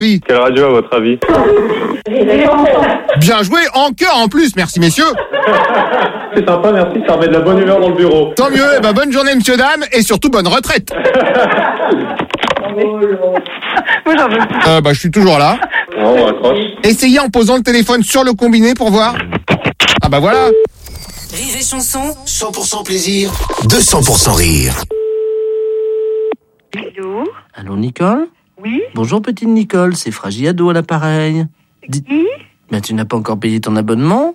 Oui. Quelle radio à votre avis? Bien joué, en cœur en plus, merci messieurs. C'est sympa, merci, ça remet de la bonne humeur dans le bureau. Tant mieux, bonne journée monsieur, dame, et surtout bonne retraite. Je suis toujours là. Non, on raccroche. Essayez en posant le téléphone sur le combiné pour voir. Ah bah voilà. Rire et chanson, 100% plaisir, 200% rire. Allô? Allô, Nicole? Oui? Bonjour, petite Nicole, c'est Fragiado à l'appareil. Qui? Tu n'as pas encore payé ton abonnement?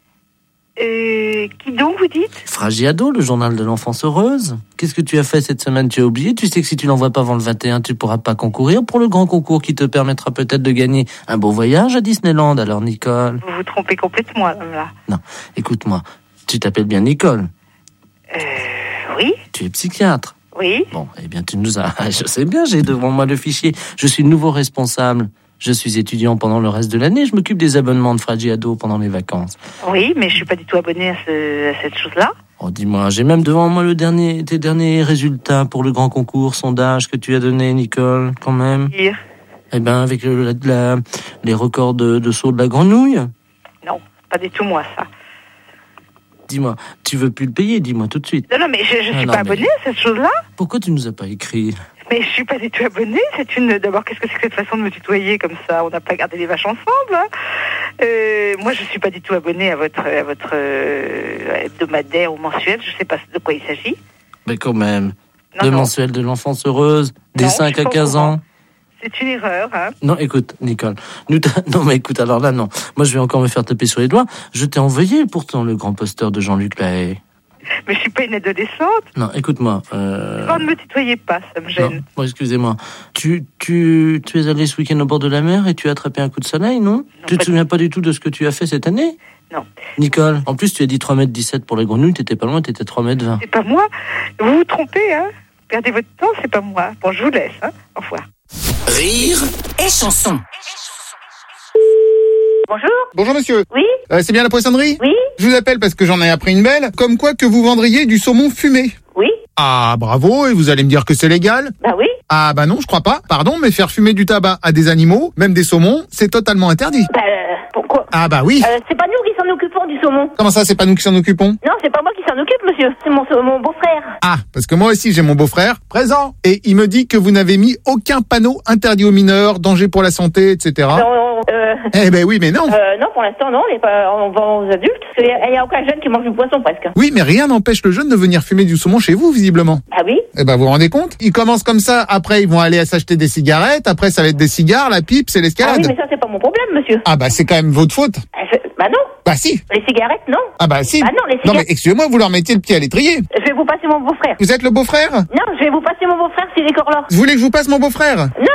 Qui donc, vous dites? Fragiado, le journal de l'enfance heureuse. Qu'est-ce que tu as fait cette semaine? Tu as oublié? Tu sais que si tu l'envoies pas avant le 21, tu pourras pas concourir pour le grand concours qui te permettra peut-être de gagner un beau voyage à Disneyland. Alors, Nicole? Vous vous trompez complètement, là. Non, écoute-moi. Tu t'appelles bien Nicole? Oui? Tu es psychiatre? Oui? Bon, eh bien, tu nous as... Je sais bien, j'ai devant moi le fichier. Je suis nouveau responsable. Je suis étudiant pendant le reste de l'année. Je m'occupe des abonnements de Fragiado pendant les vacances. Oui, mais je suis pas du tout abonné à cette chose-là. Oh, dis-moi, j'ai même devant moi tes derniers résultats pour le grand concours sondage que tu as donné, Nicole, quand même. Dire? Eh ben, avec les records de saut de la grenouille. Non, pas du tout moi, ça. Dis-moi, tu veux plus le payer, dis-moi tout de suite. Non, mais je suis pas abonné à cette chose-là. Pourquoi tu nous as pas écrit? Mais je suis pas du tout abonné. D'abord, qu'est-ce que c'est que cette façon de me tutoyer comme ça? On n'a pas gardé les vaches ensemble, hein. Moi, je suis pas du tout abonné à votre hebdomadaire ou mensuel. Je sais pas de quoi il s'agit. Mais quand même. Non. Mensuel de l'enfance heureuse, des 5 à 15 ans. C'est une erreur, hein. Non, écoute, Nicole. Non, mais écoute, alors là, non. Moi, je vais encore me faire taper sur les doigts. Je t'ai envoyé pourtant le grand poster de Jean-Luc Lahaye. Mais je suis pas une adolescente. Non, écoute-moi. Ne me tutoyez pas, ça me gêne. Non, bon, excusez-moi. Tu es allé ce week-end au bord de la mer et tu as attrapé un coup de soleil, non? Tu te souviens pas du tout de ce que tu as fait cette année? Non. Nicole, en plus, tu as dit 3,17 m pour les grenouilles, t'étais pas loin, t'étais 3,20 m. C'est pas moi. Vous vous trompez, hein. Perdez votre temps, c'est pas moi. Bon, je vous laisse, hein. Au revoir. Rire et chanson. Bonjour. Bonjour monsieur. Oui? C'est bien la poissonnerie? Oui? Je vous appelle parce que j'en ai appris une belle, comme quoi que vous vendriez du saumon fumé. Oui? Ah, bravo, et vous allez me dire que c'est légal? Bah oui. Ah bah non, je crois pas. Pardon, mais faire fumer du tabac à des animaux, même des saumons, c'est totalement interdit. Bah, pourquoi? Ah bah oui. C'est pas nous qui s'en occupons du saumon. Comment ça, c'est pas nous qui s'en occupons? Non, c'est pas moi qui s'en occupe, monsieur. C'est mon beau-frère. Ah, parce que moi aussi j'ai mon beau-frère présent. Et il me dit que vous n'avez mis aucun panneau interdit aux mineurs, danger pour la santé, etc. Eh ben oui, mais non. Non, pour l'instant, non, on vend aux adultes. Il y a aucun jeune qui mange du poisson, presque. Oui, mais rien n'empêche le jeune de venir fumer du saumon chez vous, visiblement. Ah oui? Eh ben, vous vous rendez compte? Ils commencent comme ça, après ils vont aller s'acheter des cigarettes, après ça va être des cigares, la pipe, c'est l'escalade. Ah oui, mais ça, c'est pas mon problème, monsieur. Ah bah, c'est quand même votre faute. Bah non. Bah si. Les cigarettes, non. Ah bah si. Ah non, les cigarettes. Non mais excusez-moi, vous leur mettiez le pied à l'étrier. Je vais vous passer mon beau-frère. Vous êtes le beau-frère? Non, je vais vous passer mon beau-frère s'il est encore là. Vous voulez que je vous passe mon beau-frère? Non.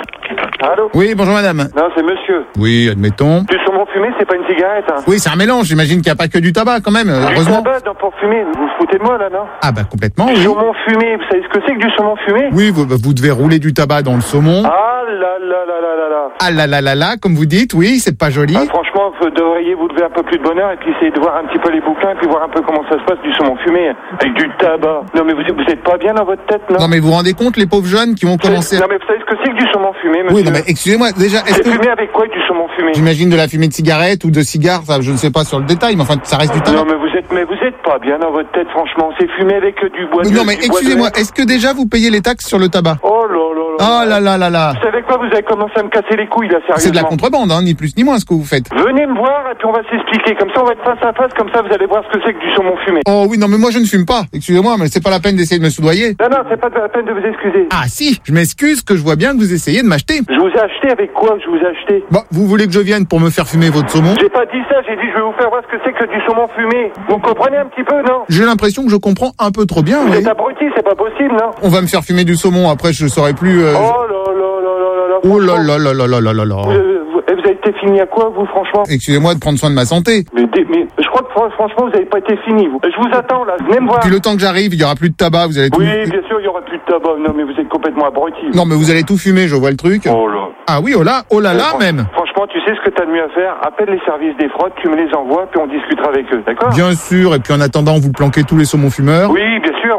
Allô? Oui, bonjour madame. Non, c'est monsieur. Oui, admettons. Du saumon fumé, c'est pas une cigarette, hein. Oui, c'est un mélange, j'imagine qu'il n'y a pas que du tabac quand même, heureusement. Du tabac pour fumer, vous vous foutez de moi là, non? Ah bah complètement, Du oui. saumon fumé, vous savez ce que c'est que du saumon fumé? Oui, vous devez rouler du tabac dans le saumon. Ah là là là là là là. Ah là là là là, comme vous dites, oui, c'est pas joli. Ah, franchement, vous devriez vous lever un peu plus de bonheur et puis essayer de voir un petit peu les bouquins et puis voir un peu comment ça se passe du saumon fumé avec du tabac. Non mais vous êtes pas bien dans votre tête, non? Non mais vous vous rendez compte, les pauvres jeunes qui vont commencer... Non mais vous savez ce que c'est que du saumon fumé, monsieur? Oui, non mais excusez-moi, déjà, est-ce C'est que... fumé avec quoi du saumon fumé? J'imagine de la fumée de cigarette ou de cigare, ça, je ne sais pas sur le détail, mais enfin, ça reste du tabac. Non mais vous êtes pas bien dans votre tête, franchement. C'est fumé avec du bois de... Non mais excusez-moi, est-ce que déjà vous payez les taxes sur le tabac? Oh là là là. Oh là là là là. Vous savez quoi, vous avez commencé à me casser les couilles là, sérieusement. C'est de la contrebande, hein, ni plus ni moins ce que vous faites. Venez me voir et puis on va s'expliquer. Comme ça, on va être face à face, comme ça vous allez voir ce que c'est que du saumon fumé. Oh oui, non mais moi je ne fume pas. Excusez-moi, mais c'est pas la peine d'essayer de me soudoyer. Non, c'est pas la peine de vous excuser. Ah si, je m'excuse que je vois bien que vous essayez de m'acheter. Je vous ai acheté avec quoi? Je vous ai acheté. Bon, vous voulez que je vienne pour me faire fumer votre saumon? J'ai pas dit ça, j'ai dit je vais vous faire voir ce que c'est que du saumon fumé. Vous comprenez un petit peu, non? J'ai l'impression que je comprends un peu trop bien, Vous oui. êtes abruti, c'est pas possible, non? On va me faire fumer du saumon, après je saurais plus... Oh là là là là là là. Oh là là là là là là là là. Vous avez été fini à quoi, vous, franchement? Excusez-moi de prendre soin de ma santé. Mais je crois que franchement, vous avez pas été fini, vous. Je vous attends, là. Venez me voir. Puis le temps que j'arrive, il y aura plus de tabac, vous allez tout... Oui, bien sûr, il y aura plus de tabac. Non, mais vous êtes complètement abruti. Non, mais vous allez tout fumer, je vois le truc. Oh là. Ah oui, oh là même. Franchement, tu sais ce que t'as de mieux à faire? Appelle les services des fraudes, tu me les envoies, puis on discutera avec eux, d'accord? Bien sûr, et puis en attendant, vous planquez tous les saumons fumeurs. Oui, bien sûr, oui,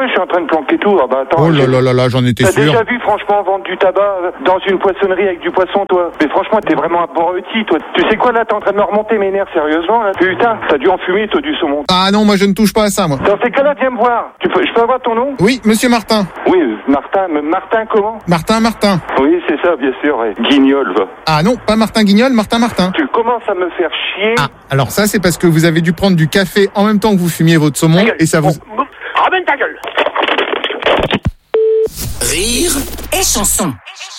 je suis en train de planquer tout. Ah bah attends. Oh là là là là, j'en étais T'as sûr. déjà vu franchement vendre du tabac dans une poissonnerie avec du poisson, toi? Mais franchement, t'es vraiment abruti, toi. Tu sais quoi là, t'es en train de me remonter mes nerfs, sérieusement là? Putain, t'as dû enfumer, toi, du saumon. Ah non, moi je ne touche pas à ça, moi. Dans ces cas-là, viens me voir. Je peux avoir ton nom? Oui, monsieur Martin. Oui, Martin. Martin comment? Martin. Oui, c'est ça, bien sûr. Ouais. Guignol, va. Ah non, pas Martin Guignol, Martin. Tu commences à me faire chier. Ah, alors ça c'est parce que vous avez dû prendre du café en même temps que vous fumiez votre saumon et ça vous... Ramène ta gueule. Rire et chanson.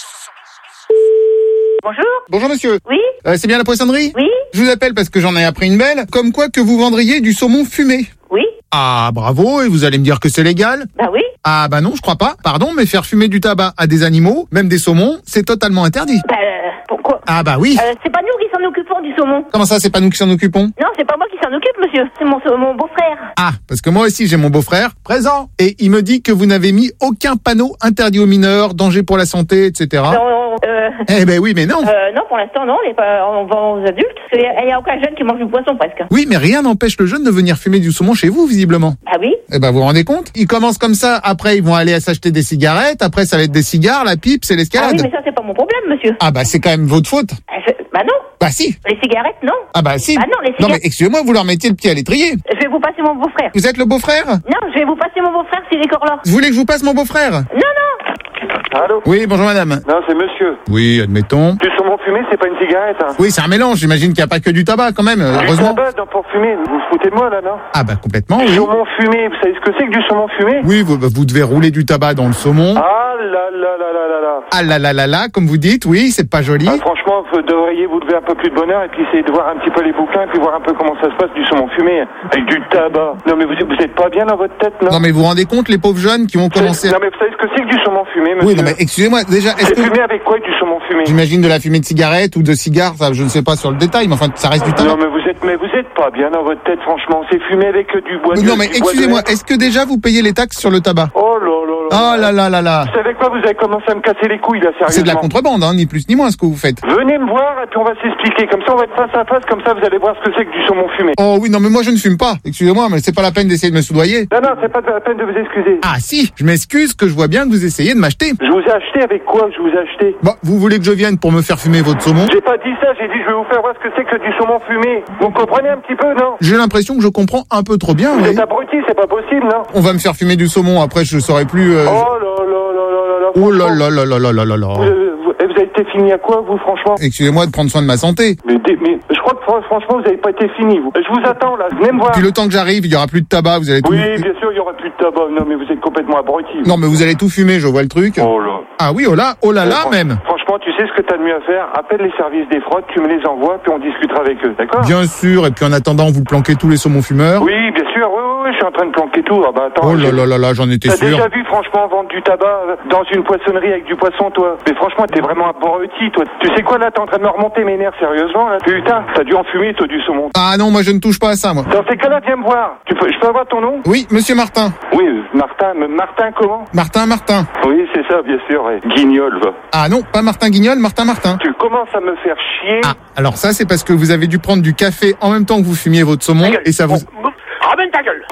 Bonjour. Bonjour monsieur. Oui. C'est bien la poissonnerie? Oui. Je vous appelle parce que j'en ai appris une belle, comme quoi que vous vendriez du saumon fumé. Oui. Ah bravo, et vous allez me dire que c'est légal? Bah oui. Ah bah non, je crois pas. Pardon, mais faire fumer du tabac à des animaux, même des saumons, c'est totalement interdit. Bah pourquoi? Ah bah oui. C'est pas nous qui s'en occupons du saumon. Comment ça, c'est pas nous qui s'en occupons? Non, c'est pas moi qui s'en occupe, monsieur. C'est mon beau-frère. Ah, parce que moi aussi j'ai mon beau-frère présent et il me dit que vous n'avez mis aucun panneau interdit aux mineurs, danger pour la santé, etc. Non, Eh ben oui, mais non. non, pour l'instant, non. On vend aux adultes. Il y a aucun jeune qui mange du poisson, presque. Oui, mais rien n'empêche le jeune de venir fumer du saumon chez vous, visiblement. Ah oui. Eh ben vous vous rendez compte? Ils commencent comme ça, après ils vont aller s'acheter des cigarettes, après ça va être des cigares, la pipe, c'est Ah l'escalade. oui, mais ça, c'est pas mon problème, monsieur. Ah bah c'est quand même votre faute. Bah non. Bah si. Les cigarettes, non. Ah bah si. Ah non, les Non cigarettes. mais excusez-moi, vous leur mettiez le pied à l'étrier. Je vais vous passer mon beau-frère. Vous êtes le beau-frère? Non, je vais vous passer mon beau-frère s'il est encore là. Vous voulez que je vous passe mon beau-frère? Non. Allô? Oui, bonjour madame. Non, c'est monsieur. Oui, admettons. Du saumon fumé, c'est pas une cigarette, hein. Oui, c'est un mélange, j'imagine qu'il n'y a pas que du tabac quand même, Du heureusement. tabac pour fumer. Vous vous foutez de moi, là, non? Ah bah complètement, Du oui. saumon fumé. Vous savez ce que c'est que du saumon fumé? Oui, vous devez rouler du tabac dans le saumon. Ah là là là là là là. Ah là là là là, comme vous dites, oui, c'est pas joli. Ah, franchement, vous devriez vous lever un peu plus de bonheur et puis essayer de voir un petit peu les bouquins et puis voir un peu comment ça se passe du saumon fumé avec du tabac. Non mais vous êtes pas bien dans votre tête, non? Non mais vous vous rendez compte, les pauvres jeunes qui vont commencer à... Non mais vous savez ce que c'est que du saumon fumé, monsieur? Oui, non mais excusez-moi, déjà, est-ce C'est que... fumé avec quoi du saumon fumé? J'imagine de la fumée de cigarette ou de cigare, ça, je ne sais pas sur le détail, mais enfin, ça reste du tabac. Non mais vous êtes pas bien dans votre tête, franchement. C'est fumé avec du bois de... Non mais du bois de excusez-moi, hêtre. est-ce que déjà vous payez les taxes sur le tabac? Oh là là là. Oh là là là là. Vous savez quoi? Vous avez commencé à me casser les couilles, là, sérieusement. C'est de la contrebande, hein, ni plus ni moins ce que vous faites. Venez me voir et puis on va s'expliquer. Comme ça, on va être face à face. Comme ça, vous allez voir ce que c'est que du saumon fumé. Oh oui, non mais moi je ne fume pas. Excusez-moi, mais c'est pas la peine d'essayer de me soudoyer. Non, non, c'est pas la peine de vous excuser. Ah si, je m'excuse que je vois bien que vous essayez de m'acheter. Je vous ai acheté avec quoi? Je vous ai acheté. Bon, vous voulez que je vienne pour me faire fumer votre saumon? J'ai pas dit ça, j'ai dit je vais vous faire voir ce que c'est que du saumon fumé. Vous comprenez un petit peu, non? J'ai l'impression que je comprends un peu trop bien, Vous oui. êtes abruti, c'est pas possible, non? On va me faire fumer du saumon, après je saurais plus... Oh là là là là là là. Oh là franchement. là là là là là là. Vous avez été fini à quoi, vous, franchement? Excusez-moi de prendre soin de ma santé. Mais je crois que franchement, vous avez pas été fini, vous. Je vous attends, là. Venez me voir. Puis le temps que j'arrive, il y aura plus de tabac, vous allez tout... Oui, bien sûr, il y aura plus de tabac. Non, mais vous êtes complètement abruti. Non mais vous allez tout fumer, je vois le truc. Oh là. Ah oui, oh là là même. Franchement, tu sais ce que t'as de mieux à faire? Appelle les services des fraudes, tu me les envoies, puis on discutera avec eux, d'accord? Bien sûr, et puis en attendant, vous planquez tous les saumons fumeurs. Oui, bien sûr, oui, je suis en train de planquer tout. Ah bah attends. Oh là là là là, j'en étais T'as sûr. déjà vu, franchement, vendre du tabac dans une poissonnerie avec du poisson, toi? Mais franchement, t'es vraiment abruti, toi. Tu sais quoi, là, t'es en train de me remonter mes nerfs, sérieusement, là? Putain, t'as dû enfumer, toi, du saumon. Ah non, moi je ne touche pas à ça, moi. Dans ces cas-là, viens me voir. Je peux avoir ton nom? Oui, monsieur Martin. Oui, Martin. Martin comment? Martin. Oui, c'est ça, bien sûr, ouais. Guignol, va. Ah non, pas Martin Guignol, Martin. Tu commences à me faire chier. Ah, alors ça c'est parce que vous avez dû prendre du café en même temps que vous fumiez votre saumon et ça vous... Ramène ta gueule.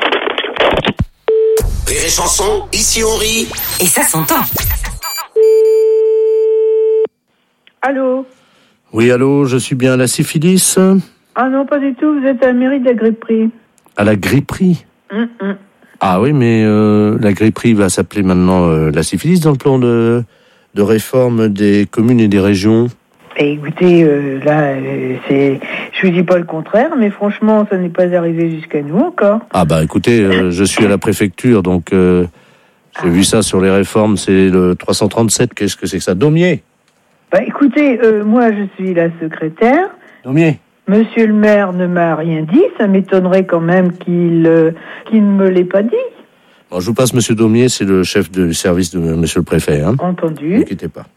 Rire et chanson, ici on rit. Et ça s'entend. Allô? Oui, allô, je suis bien à la syphilis? Ah non, pas du tout, vous êtes à la mairie de la Gripperie. À la gripperie? Ah oui, mais la gripperie va s'appeler maintenant la syphilis dans le plan de réforme des communes et des régions. Et écoutez, je vous dis pas le contraire, mais franchement, ça n'est pas arrivé jusqu'à nous encore. Ah bah écoutez, je suis à la préfecture, donc j'ai vu ça sur les réformes, c'est le 337, qu'est-ce que c'est que ça? Daumier? Bah écoutez, moi je suis la secrétaire. Daumier? Monsieur le maire ne m'a rien dit, ça m'étonnerait quand même qu'il ne me l'ait pas dit. Bon, je vous passe Monsieur Daumier, c'est le chef du service de Monsieur le préfet. Hein. Entendu. Ne quittez pas.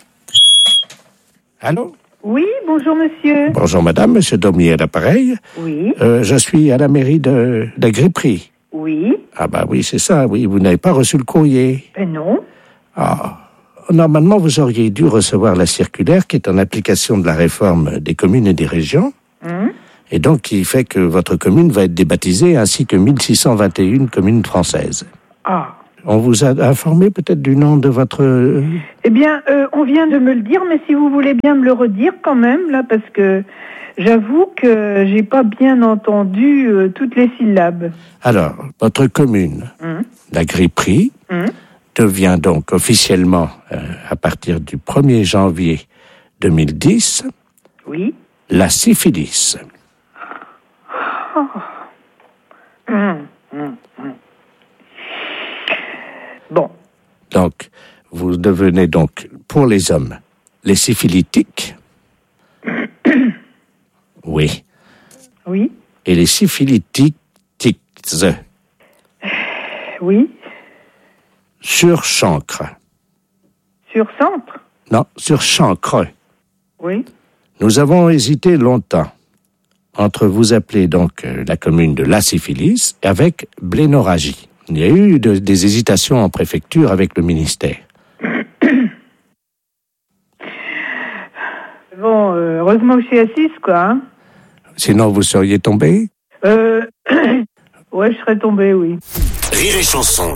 Allô? Oui, bonjour monsieur. Bonjour madame, Monsieur Daumier à l'appareil. Oui. Je suis à la mairie de la Gripperie. Oui. Ah bah oui, c'est ça, oui, vous n'avez pas reçu le courrier. Ben non. Ah, normalement vous auriez dû recevoir la circulaire qui est en application de la réforme des communes et des régions. Et donc qui fait que votre commune va être débaptisée ainsi que 1621 communes françaises. Ah. On vous a informé peut-être du nom de votre... Eh bien, on vient de me le dire, mais si vous voulez bien me le redire quand même, là, parce que j'avoue que j'ai pas bien entendu toutes les syllabes. Alors, votre commune d'Agripprie devient donc officiellement, à partir du 1er janvier 2010, Oui. la syphilis. Bon. Donc, vous devenez donc, pour les hommes, les syphilitiques. Oui. Oui. Et les syphilitiques, Oui. sur chancre. Sur centre. Non, sur chancre. Oui. Nous avons hésité longtemps entre vous appeler donc la commune de la syphilis avec blénorragie. Il y a eu des hésitations en préfecture avec le ministère. Bon, heureusement que je suis assise, quoi. Hein. Sinon, vous seriez tombé? Ouais, je serais tombée, oui. Rire et chanson.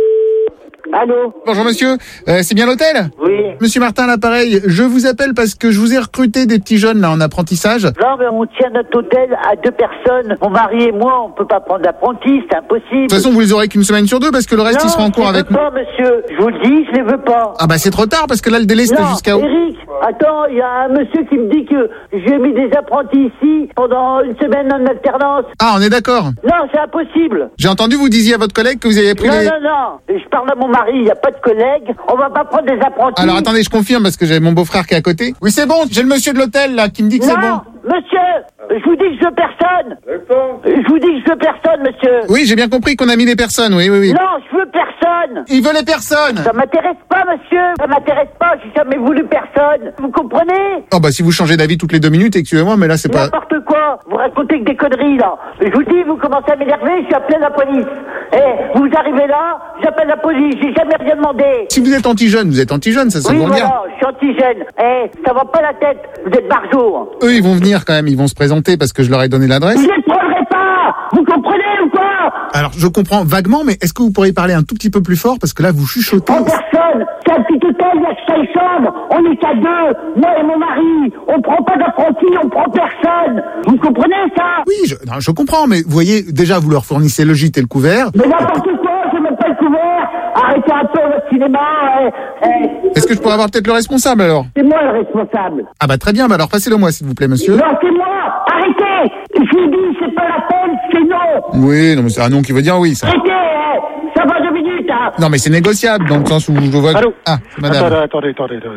Allô? Bonjour monsieur, c'est bien l'hôtel? Oui. Monsieur Martin, l'appareil, je vous appelle parce que je vous ai recruté des petits jeunes là en apprentissage. Non, mais on tient notre hôtel à 2 personnes. Mon mari et moi, on peut pas prendre d'apprenti, c'est impossible. De toute façon, vous les aurez qu'une semaine sur 2 parce que le reste, ils seront en cours avec moi. moi. Non, monsieur, je vous le dis, je les veux pas. Ah bah c'est trop tard parce que là, le délai, c'était Non, jusqu'à... Eric, attends, il y a un monsieur qui me dit que j'ai mis des apprentis ici pendant une semaine en alternance. Ah, on est d'accord. Non, c'est impossible. J'ai entendu, vous disiez à votre collègue que vous aviez pris les... Non. Je parle à mon mari, il n'y a pas de collègue. On va pas prendre des apprentis. Alors attendez, je confirme parce que j'ai mon beau-frère qui est à côté. Oui, c'est bon, j'ai le monsieur de l'hôtel là qui me dit que c'est bon. Non, monsieur, je vous dis que je veux personne. Je vous dis que je veux personne, monsieur. Oui, j'ai bien compris qu'on a mis des personnes, oui. Non, je veux personne. Il veut les personnes. Ça m'intéresse pas, monsieur. Ça m'intéresse pas. J'ai jamais voulu personne. Vous comprenez? Oh bah si vous changez d'avis toutes les 2 minutes, excusez-moi, mais là c'est pas... N'importe quoi. Vous racontez que des conneries, là. Je vous dis, vous commencez à m'énerver, je suis appelé à la police. Vous arrivez là, j'appelle la police. J'ai jamais rien demandé. Si vous êtes anti-jeune, vous êtes anti-jeune, ça Oui, vous regarde. voilà, je suis anti-jeune. Ça va pas la tête. Vous êtes barjot. Eux, ils vont venir quand même, ils vont se présenter parce que je leur ai donné l'adresse. Vous ne prendrez pas. Vous comprenez ou quoi? Alors, je comprends vaguement, mais est-ce que vous pourriez parler un tout petit peu plus fort parce que là, vous chuchotez. En personne. C'est un petit hôtel, il y a 5 chambres. On est qu'à 2. Moi et mon mari. On prend pas d'apprentis, on prend personne. Vous comprenez ça? Oui, je comprends, mais vous voyez, déjà, vous leur fournissez le gîte et le couvert. Mais n'importe quoi, c'est même pas le couvert. Arrêtez un peu votre cinéma. Est-ce que je pourrais avoir peut-être le responsable alors? C'est moi le responsable. Ah bah très bien, bah alors passez-le moi s'il vous plaît monsieur. Non, c'est moi. Arrêtez. Je vous dis, c'est pas la peine, c'est non. Oui, non mais c'est un nom qui veut dire oui ça. Arrêtez, ça va 2 minutes. Non mais c'est négociable dans le sens où je vois... Allô? Ah, madame. Attendez.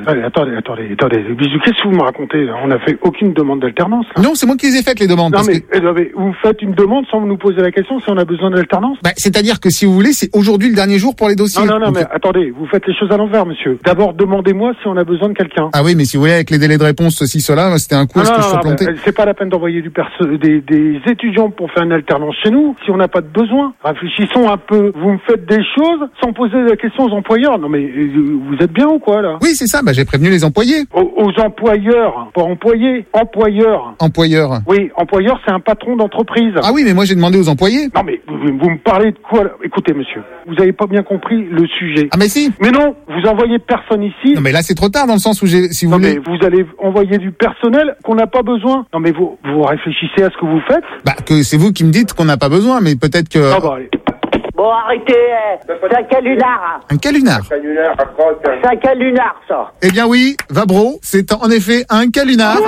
Bisous, qu'est-ce que vous me racontez là? On n'a fait aucune demande d'alternance là. Non, c'est moi qui les ai faites les demandes. Non parce mais que... vous faites une demande sans nous poser la question si on a besoin d'alternance? Bah, c'est-à-dire que si vous voulez, c'est aujourd'hui le dernier jour pour les dossiers. Non, Donc... mais attendez, vous faites les choses à l'envers, monsieur. D'abord, demandez-moi si on a besoin de quelqu'un. Ah oui, mais si vous voulez, avec les délais de réponse, ceci, cela, c'était un coup, est-ce que je suis planté? C'est pas la peine d'envoyer des étudiants pour faire une alternance chez nous si on n'a pas de besoin. Réfléchissons un peu. Vous me faites des choses sans poser la question aux employeurs. Non mais vous êtes bien ou quoi là? Oui, c'est ça, bah j'ai prévenu les employés. Aux employeurs, pas employés, employeurs. Employeurs. Oui, employeur, c'est un patron d'entreprise. Ah oui, mais moi j'ai demandé aux employés. Non mais vous me parlez de quoi là? Écoutez monsieur, vous avez pas bien compris le sujet. Ah mais si. Mais non, vous envoyez personne ici. Non mais là c'est trop tard dans le sens où si vous non voulez... mais vous allez envoyer du personnel qu'on n'a pas besoin. Non mais vous réfléchissez à ce que vous faites. Bah que c'est vous qui me dites qu'on n'a pas besoin, mais peut-être que... Ah bah allez. Bon, arrêtez, c'est un calunar. Un calunar. C'est un calunar, ça. Eh bien oui, Vabro, c'est en effet un calunar.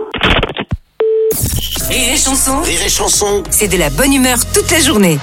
Rire et chanson, Rire et chanson. c'est de la bonne humeur toute la journée.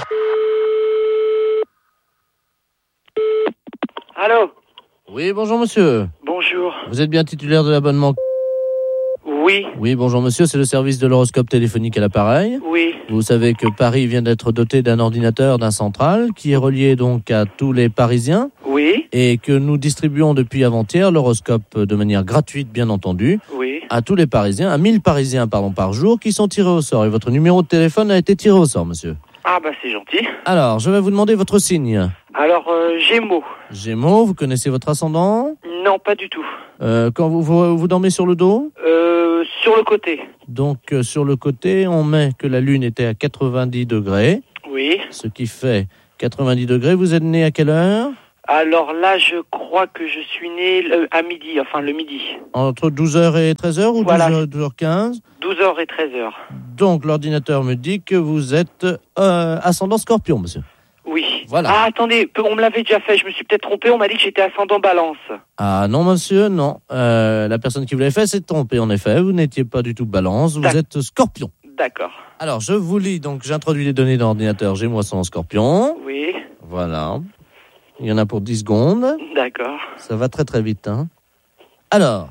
Allô? Oui, bonjour monsieur. Bonjour. Vous êtes bien titulaire de l'abonnement? Oui. Oui, bonjour monsieur, c'est le service de l'horoscope téléphonique à l'appareil. Oui. Vous savez que Paris vient d'être doté d'un ordinateur, d'un central, qui est relié donc à tous les Parisiens. Oui. Et que nous distribuons depuis avant-hier l'horoscope de manière gratuite, bien entendu, Oui. à tous les Parisiens, à 1000 Parisiens par jour, qui sont tirés au sort. Et votre numéro de téléphone a été tiré au sort, monsieur. Ah bah c'est gentil. Alors, je vais vous demander votre signe. Alors, Gémeaux. Gémeaux, vous connaissez votre ascendant? Non, pas du tout. Quand vous dormez sur le dos? Sur le côté. Donc, sur le côté, on met que la Lune était à 90 degrés. Oui. Ce qui fait 90 degrés, vous êtes né à quelle heure? Alors là, je crois que je suis né à midi, enfin le midi. Entre 12h et 13h ou Voilà. 12h15? 12h et 13h. Donc, l'ordinateur me dit que vous êtes ascendant Scorpion, monsieur. Oui. Voilà. Ah, attendez, on me l'avait déjà fait, je me suis peut-être trompé, on m'a dit que j'étais ascendant Balance. Ah non, monsieur, non. La personne qui vous l'avait fait s'est trompée, en effet. Vous n'étiez pas du tout Balance, vous êtes Scorpion. D'accord. Alors, je vous lis, donc j'introduis les données dans l'ordinateur. J'ai moi ascendant Scorpion. Oui. Voilà. Il y en a pour 10 secondes. D'accord. Ça va très très vite, hein. Alors,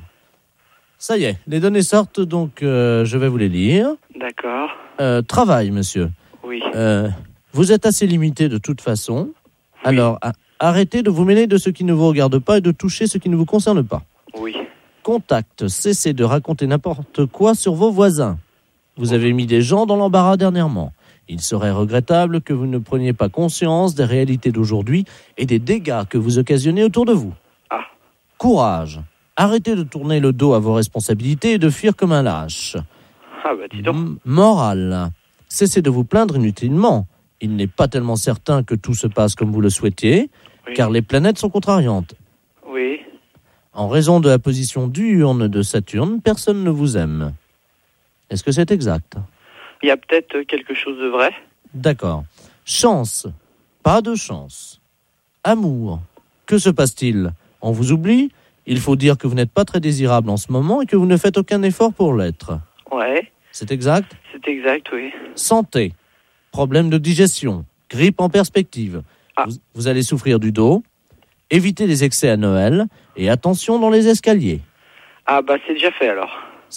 ça y est, les données sortent, donc je vais vous les lire. D'accord. Travail, monsieur. Oui. Vous êtes assez limité de toute façon. Oui. Alors, arrêtez de vous mêler de ce qui ne vous regarde pas et de toucher ce qui ne vous concerne pas. Oui. Contact, cessez de raconter n'importe quoi sur vos voisins. Vous avez mis des gens dans l'embarras dernièrement. Il serait regrettable que vous ne preniez pas conscience des réalités d'aujourd'hui et des dégâts que vous occasionnez autour de vous. Ah. Courage. Arrêtez de tourner le dos à vos responsabilités et de fuir comme un lâche. Ah bah dis donc. Morale. Cessez de vous plaindre inutilement. Il n'est pas tellement certain que tout se passe comme vous le souhaitiez, oui. Car les planètes sont contrariantes. Oui. En raison de la position diurne de Saturne, personne ne vous aime. Est-ce que c'est exact ? Il y a peut-être quelque chose de vrai. D'accord. Chance. Pas de chance. Amour. Que se passe-t-il ? On vous oublie ? Il faut dire que vous n'êtes pas très désirable en ce moment et que vous ne faites aucun effort pour l'être. Ouais. C'est exact ? C'est exact, oui. Santé. Problème de digestion. Grippe en perspective. Ah. Vous allez souffrir du dos. Évitez les excès à Noël. Et attention dans les escaliers. Ah bah c'est déjà fait alors. C'est-à-dire ?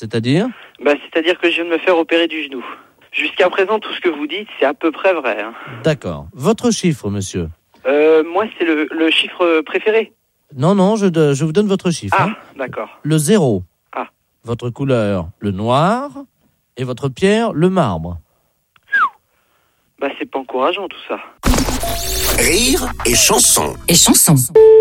Bah c'est-à-dire que je viens de me faire opérer du genou. Jusqu'à présent, tout ce que vous dites, c'est à peu près vrai. Hein. D'accord. Votre chiffre, monsieur ? Moi, c'est le chiffre préféré. Non, je vous donne votre chiffre. Ah, hein. d'accord. Le 0. Ah. Votre couleur, le noir. Et votre pierre, le marbre. Bah, c'est pas encourageant, tout ça. Rire et chanson. Et chanson.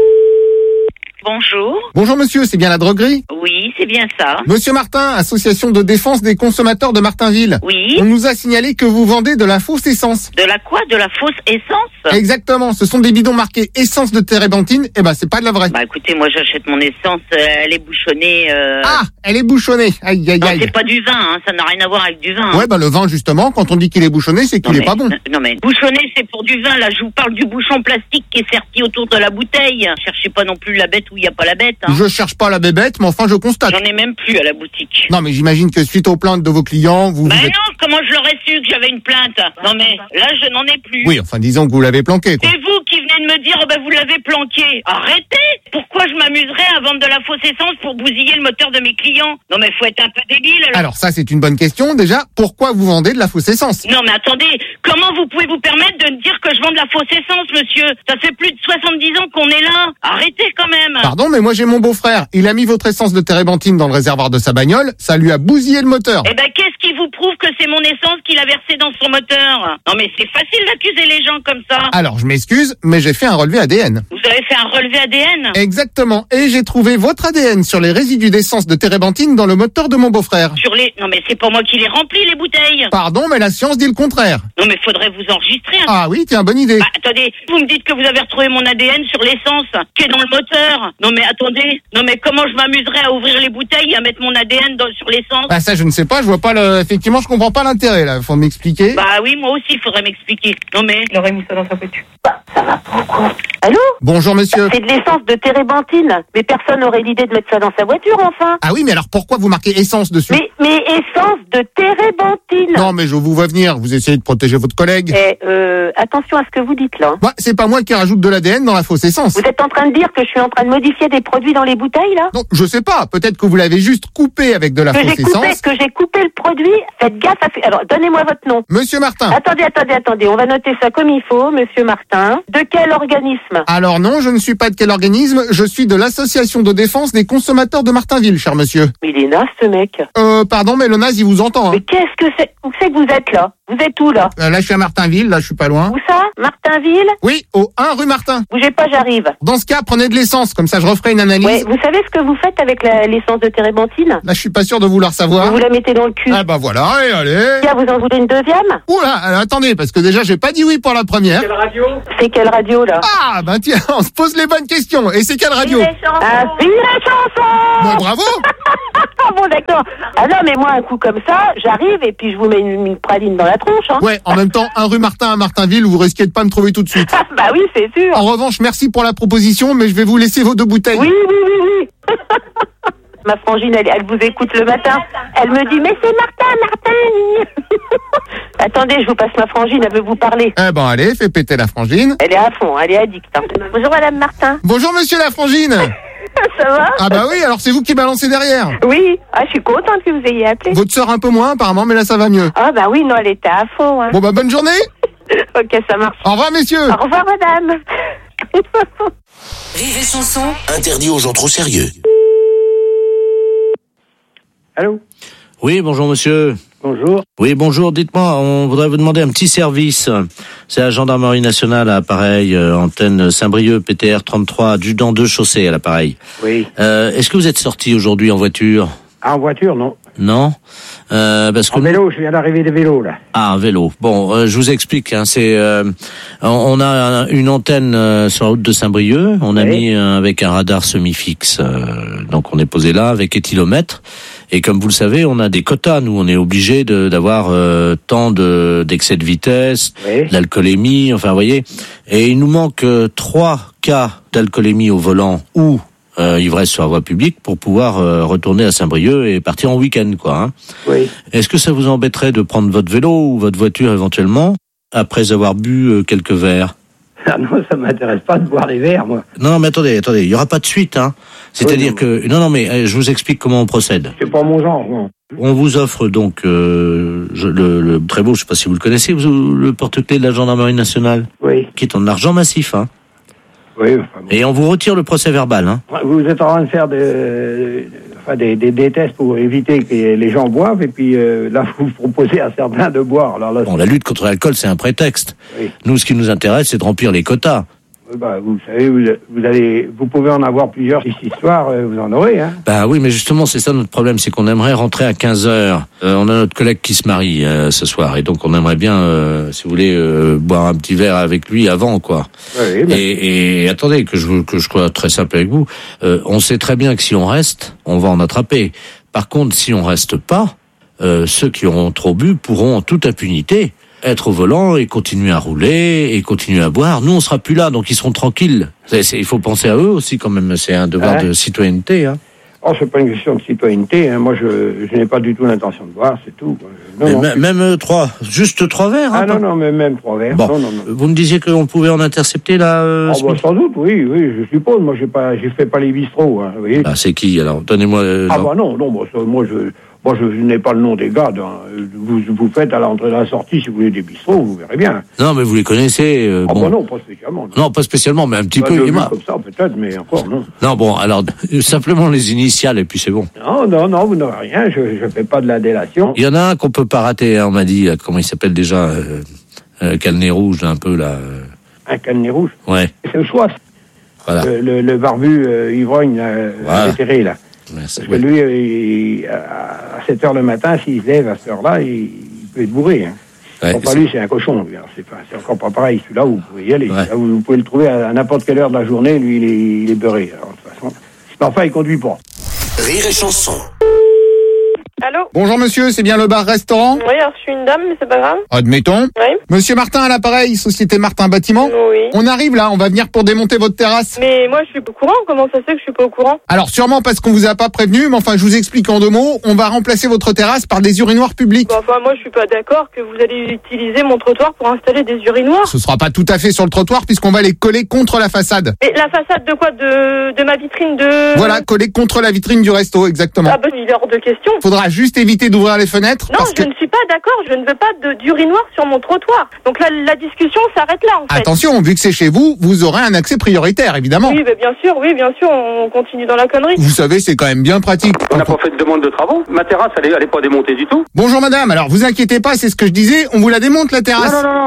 Bonjour. Bonjour monsieur, c'est bien la droguerie ? Oui, c'est bien ça. Monsieur Martin, association de défense des consommateurs de Martinville. Oui. On nous a signalé que vous vendez de la fausse essence. De la quoi ? De la fausse essence ? Exactement, ce sont des bidons marqués essence de térébenthine, et ben c'est pas de la vraie. Bah écoutez, moi j'achète mon essence, elle est bouchonnée. Ah, elle est bouchonnée, aïe aïe Non, aïe. c'est pas du vin, hein. Ça n'a rien à voir avec du vin. Ouais, bah le vin justement, quand on dit qu'il est bouchonné, c'est qu'il est pas bon. Non mais, bouchonné c'est pour du vin, là je vous parle du bouchon plastique qui est serti autour de la bouteille. Cherchez pas non plus la bête où il n'y a pas la bête, hein. Je cherche pas la bébête, mais enfin je constate. J'en ai même plus à la boutique. Non mais j'imagine que suite aux plaintes de vos clients, vous... Bah vous êtes... non, comment je l'aurais su que j'avais une plainte ? Non mais, là je n'en ai plus. Oui, enfin disons que vous l'avez planqué, quoi. C'est vous qui venez de me dire, oh ben vous l'avez planqué. Arrêtez! Pourquoi je m'amuserais à vendre de la fausse essence pour bousiller le moteur de mes clients? Non mais faut être un peu débile. Alors ça c'est une bonne question. Déjà, pourquoi vous vendez de la fausse essence? Non mais attendez, comment vous pouvez vous permettre de me dire que je vends de la fausse essence, monsieur? Ça fait plus de 70 ans qu'on est là. Arrêtez quand même. Pardon, mais moi j'ai mon beau-frère. Il a mis votre essence de térébenthine dans le réservoir de sa bagnole. Ça lui a bousillé le moteur. Eh ben qu'est-ce qui vous prouve que c'est mon essence qu'il a versé dans son moteur? Non mais c'est facile d'accuser les gens comme ça. Alors je m'excuse, mais j'ai fait un relevé ADN. Vous avez fait un relevé ADN? Exactement. Et j'ai trouvé votre ADN sur les résidus d'essence de térébenthine dans le moteur de mon beau-frère. Sur les... Non mais c'est pas moi qui les remplis les bouteilles. Pardon, mais la science dit le contraire. Non mais faudrait vous enregistrer. Hein. Ah oui, tiens, bonne idée. Bah, attendez, vous me dites que vous avez retrouvé mon ADN sur l'essence qui est dans le moteur. Non mais attendez, non mais comment je m'amuserais à ouvrir les bouteilles et à mettre mon ADN sur l'essence? Bah ça je ne sais pas, je vois pas le... Effectivement, je comprends pas l'intérêt là, faut m'expliquer. Bah oui, moi aussi, il faudrait m'expliquer. Non mais... Il aurait mis ça dans sa voiture. Bah, ça va pourquoi? Allô? Bonjour monsieur. C'est de l'essence de térébenthine. Mais personne n'aurait l'idée de mettre ça dans sa voiture, enfin. Ah oui, mais alors pourquoi vous marquez essence dessus? Mais essence de térébenthine. Non, mais je vous vois venir, vous essayez de protéger votre collègue. Attention à ce que vous dites là. Bah, c'est pas moi qui rajoute de l'ADN dans la fausse essence. Vous êtes en train de dire que je suis en train de modifier des produits dans les bouteilles là? Non, je sais pas, peut-être que vous l'avez juste coupé avec de la fausse essence. Que j'ai coupé le produit, faites gaffe à... Alors, donnez-moi votre nom. Monsieur Martin. Attendez, on va noter ça comme il faut, monsieur Martin. De quel organisme? Alors non, je ne suis pas de quel organisme, je suis de l'association de défense des consommateurs de Martinville, cher monsieur. Il est naze ce mec. Pardon, mais le naze, il vous entend. Hein. Mais qu'est-ce que c'est? Où c'est que vous êtes là? Vous Vous êtes où, là? Là, je suis à Martinville, là, je suis pas loin. Où ça? Martinville? Oui, au 1 rue Martin. Bougez pas, j'arrive. Dans ce cas, prenez de l'essence, comme ça je referai une analyse. Ouais, vous savez ce que vous faites avec l'essence de térébenthine? Là, je suis pas sûr de vouloir savoir. Vous la mettez dans le cul. Ah bah voilà, allez. Tiens, vous en voulez une deuxième? Oula, alors, attendez, parce que déjà, j'ai pas dit oui pour la première. Quelle radio? C'est quelle radio, là? Ah, ben tiens, on se pose les bonnes questions. Et c'est quelle radio? Ah, vive les chansons! Bah, bravo. Bon, d'accord. Ah non, mais moi, un coup comme ça, j'arrive et puis je vous mets une praline dans la tronche, hein. Ouais, en même temps, 1 rue Martin à Martinville, vous risquez de pas me trouver tout de suite. Bah oui, c'est sûr. En revanche, merci pour la proposition, mais je vais vous laisser vos 2 bouteilles. Oui. Ma frangine, elle vous écoute le matin. Elle me dit, mais c'est Martin. Attendez, je vous passe ma frangine, elle veut vous parler. Eh ben allez, fais péter la frangine. Elle est à fond, elle est addicte. Hein. Bonjour Madame Martin. Bonjour Monsieur la frangine. Ça va? Ah bah oui, alors c'est vous qui balancez derrière. Oui, je suis contente que vous ayez appelé. Votre sœur un peu moins apparemment, mais là ça va mieux. Ah bah oui, non, elle était à fond. Hein. Bon bah bonne journée. Ok, ça marche. Au revoir messieurs. Au revoir Madame. Rire et chanson. Interdit aux gens trop sérieux. Allô? Oui, bonjour monsieur. Bonjour. Oui, bonjour, dites-moi, on voudrait vous demander un petit service. C'est la gendarmerie nationale à l'appareil, antenne Saint-Brieuc, PTR 33, adjudant 2 chaussée à l'appareil. Oui. Est-ce que vous êtes sorti aujourd'hui en voiture? Ah, en voiture, non. Non, parce que en vélo, je viens d'arriver de vélo, là. Ah, un vélo. Bon, je vous explique. Hein, on a une antenne sur la route de Saint-Brieuc. On a mis avec un radar semi-fixe. Donc, on est posé là avec éthylomètre. Et comme vous le savez, on a des quotas. Nous, on est obligé d'avoir tant d'excès de vitesse, l'alcoolémie. Enfin, vous voyez. Et il nous manque 3 cas d'alcoolémie au volant ou ivresse sur la voie publique pour pouvoir retourner à Saint-Brieuc et partir en week-end, quoi. Hein. Oui. Est-ce que ça vous embêterait de prendre votre vélo ou votre voiture éventuellement après avoir bu quelques verres? Ah non, ça m'intéresse pas de boire des verres, moi. Non, mais attendez, il y aura pas de suite, hein. C'est-à-dire que non, mais je vous explique comment on procède. C'est pas mon genre, moi. On vous offre donc le très beau, je sais pas si vous le connaissez, le porte-clés de la gendarmerie nationale. Oui. Qui est en argent massif, hein. Oui. Enfin, bon. Et on vous retire le procès verbal, hein. Vous êtes en train de faire des tests pour éviter que les gens boivent, et puis là, vous proposez à certains de boire. Alors là, bon, la lutte contre l'alcool, c'est un prétexte. Oui. Nous, ce qui nous intéresse, c'est de remplir les quotas. Bah, vous savez, vous pouvez en avoir plusieurs. Si cette histoire, vous en aurez, hein. Bah oui, mais justement, c'est ça notre problème, c'est qu'on aimerait rentrer à 15h. On a notre collègue qui se marie ce soir, et donc on aimerait bien, si vous voulez, boire un petit verre avec lui avant, quoi. Oui, mais... et attendez, que je sois très simple avec vous, on sait très bien que si on reste, on va en attraper. Par contre, si on reste pas, ceux qui auront trop bu pourront en toute impunité être au volant et continuer à rouler et continuer à boire. Nous, on sera plus là, donc ils seront tranquilles. Il faut penser à eux aussi, quand même. C'est un devoir de citoyenneté, hein. Oh, c'est pas une question de citoyenneté, hein. Moi, je n'ai pas du tout l'intention de boire, c'est tout. Même 3, juste 3 verres. Ah non, mais même 3 verres. Bon. Non. Vous me disiez qu'on pouvait en intercepter là. Sans doute, oui, je suppose. Moi, j'ai fait pas les bistrots, hein, oui. Ah, c'est qui alors? Donnez-moi. Non, moi, je n'ai pas le nom des gars. Vous faites à l'entrée et à la sortie, si vous voulez, des bistrots, vous verrez bien. Non, mais vous les connaissez. Non, pas spécialement. Non, pas spécialement, mais un petit peu. Comme ça, peut-être, mais encore, non. Non, bon, alors, simplement les initiales, et puis c'est bon. Non, vous n'aurez rien, je fais pas de la délation. Il y en a un qu'on peut pas rater, hein, on m'a dit, comment il s'appelle déjà, Canenet rouge, un peu, là. Un Canenet rouge? Ouais. C'est le Soif. Voilà. Le barbu ivrogne, vétéré, là. Merci. Parce que lui, à 7h le matin, s'il se lève à cette heure-là, il peut être bourré. Hein. Ouais, pas lui, c'est un cochon. Lui. C'est encore pas pareil. Celui-là, vous pouvez y aller. Ouais. Là, vous pouvez le trouver à n'importe quelle heure de la journée. Lui, il est beurré. Alors, de toute façon. Mais enfin, il conduit pas. Rire et chanson. Allô? Bonjour monsieur, c'est bien le bar-restaurant? Oui, alors je suis une dame, mais c'est pas grave. Admettons. Oui. Monsieur Martin à l'appareil, Société Martin Bâtiment? Oui. On arrive là, on va venir pour démonter votre terrasse. Mais moi je suis pas au courant, comment ça se fait que je suis pas au courant? Alors sûrement parce qu'on vous a pas prévenu, mais enfin je vous explique en 2 mots, on va remplacer votre terrasse par des urinoirs publics. Bon, enfin moi je suis pas d'accord que vous allez utiliser mon trottoir pour installer des urinoirs. Ce sera pas tout à fait sur le trottoir puisqu'on va les coller contre la façade. Et la façade de quoi? De ma vitrine de... Voilà, coller contre la vitrine du resto, exactement. Ah ben il est hors de question. Faudra juste juste éviter d'ouvrir les fenêtres? Non, je ne suis pas d'accord. Je ne veux pas d'urinoir sur mon trottoir. Donc là, la discussion s'arrête là, en fait. Attention, vu que c'est chez vous, vous aurez un accès prioritaire, évidemment. Oui, bien sûr, on continue dans la connerie. Vous savez, c'est quand même bien pratique. On n'a pas fait de demande de travaux. Ma terrasse, elle est pas démontée du tout. Bonjour madame, alors vous inquiétez pas, c'est ce que je disais, on vous la démonte la terrasse.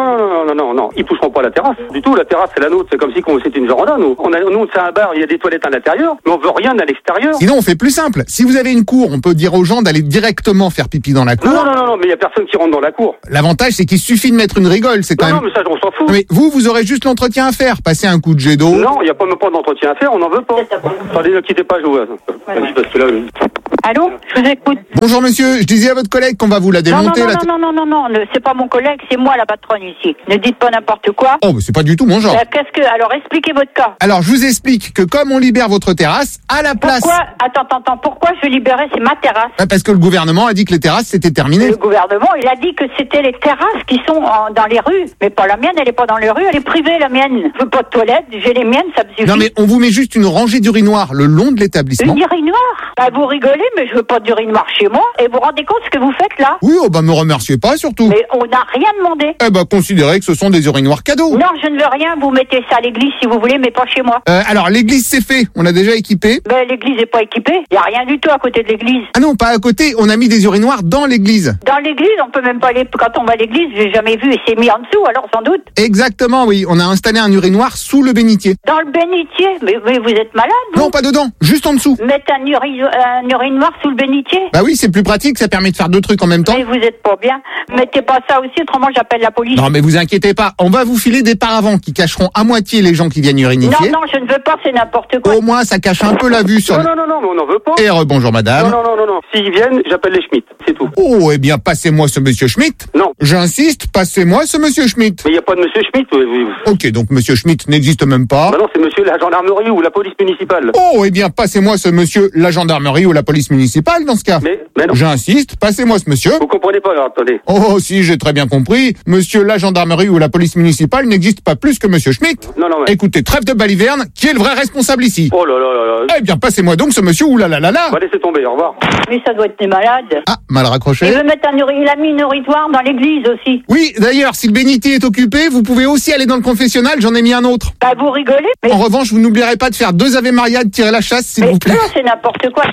Non, ils toucheront pas la terrasse. Du tout, la terrasse, c'est la nôtre. C'est comme si c'était une véranda, nous. Nous, c'est un bar, il y a des toilettes à l'intérieur, mais on veut rien à l'extérieur. Sinon, on fait plus simple. Si vous avez une cour, on peut dire aux gens d'aller directement faire pipi dans la cour. Non, mais il y a personne qui rentre dans la cour. L'avantage, c'est qu'il suffit de mettre une rigole, c'est quand même... Non, mais ça, on s'en fout. Mais vous aurez juste l'entretien à faire, passer un coup de jet d'eau. Non, il n'y a pas d'entretien à faire, on n'en veut pas. Attendez, ne quittez pas, je vois. Parce que là... Allô, je vous écoute. Bonjour monsieur, je disais à votre collègue qu'on va vous la démonter. Non, c'est pas mon collègue, c'est moi la patronne ici. Ne dites pas n'importe quoi. Oh, mais c'est pas du tout mon genre. Alors expliquez votre cas. Alors je vous explique que comme on libère votre terrasse, à la place... Pourquoi je libérais, c'est ma terrasse? Parce que le gouvernement a dit que les terrasses c'était terminé. Le gouvernement, il a dit que c'était les terrasses qui sont dans les rues. Mais pas la mienne, elle est pas dans les rues, elle est privée la mienne. Je veux pas de toilette, j'ai les miennes, ça me suffit. Non mais on vous met juste une rangée d'urinoirs le long de l'établissement. Une urinoir? Vous rigolez, mais je veux pas d'urinoir chez moi. Et vous vous rendez compte ce que vous faites là? Oui, me remerciez pas surtout. Mais on n'a rien demandé. Considérez que ce sont des urinoirs cadeaux. Non, je ne veux rien, vous mettez ça à l'église si vous voulez, mais pas chez moi. Alors l'église c'est fait, on a déjà équipé. L'église n'est pas équipée, il n'y a rien du tout à côté de l'église. Ah non, pas à côté, on a mis des urinoirs dans l'église. Dans l'église, on peut même pas aller, quand on va à l'église, j'ai jamais vu, et c'est mis en dessous, alors sans doute. Exactement, oui, on a installé un urinoir sous le bénitier. Dans le bénitier? Mais vous êtes malade, vous? Non, pas dedans, juste en dessous. Mettre un urinoir sous le bénitier? Bah oui, c'est plus pratique, ça permet de faire deux trucs en même temps. Mais vous êtes pas bien. Mettez pas ça aussi, autrement j'appelle la police. Non mais vous inquiétez pas, on va vous filer des paravents qui cacheront à moitié les gens qui viennent urinifier. Non, je ne veux pas, c'est n'importe quoi. Au moins ça cache un peu la vue sur... Non, mais on n'en veut pas. Et rebonjour madame. Non. S'ils viennent, j'appelle les Schmitt, c'est tout. Oh, eh bien passez-moi ce monsieur Schmitt. Non. J'insiste, passez-moi ce monsieur Schmitt. Mais il n'y a pas de monsieur Schmitt. Ok, donc monsieur Schmitt n'existe même pas. Non, c'est monsieur la gendarmerie ou la police municipale. Oh, eh bien passez-moi ce monsieur la gendarmerie ou la police municipale dans ce cas. Mais non. J'insiste, passez-moi ce monsieur. Vous comprenez pas, alors, attendez. Oh, si, j'ai très bien compris. Monsieur la gendarmerie ou la police municipale n'existe pas plus que monsieur Schmitt. Non, mais... Écoutez, trêve de baliverne, qui est le vrai responsable ici? Oh là. Eh bien, passez-moi donc ce monsieur ou là. Va laisser tomber, au revoir. Mais ça doit être des malades. Ah, mal raccroché. Il veut mettre il a mis une urinoir dans l'église aussi. Oui, d'ailleurs, si le bénitier est occupé, vous pouvez aussi aller dans le confessionnal, j'en ai mis un autre. Vous rigolez, mais... En revanche, vous n'oublierez pas de faire 2 Ave Maria, de tirer la chasse, s'il vous plaît. Non, c'est n'importe quoi.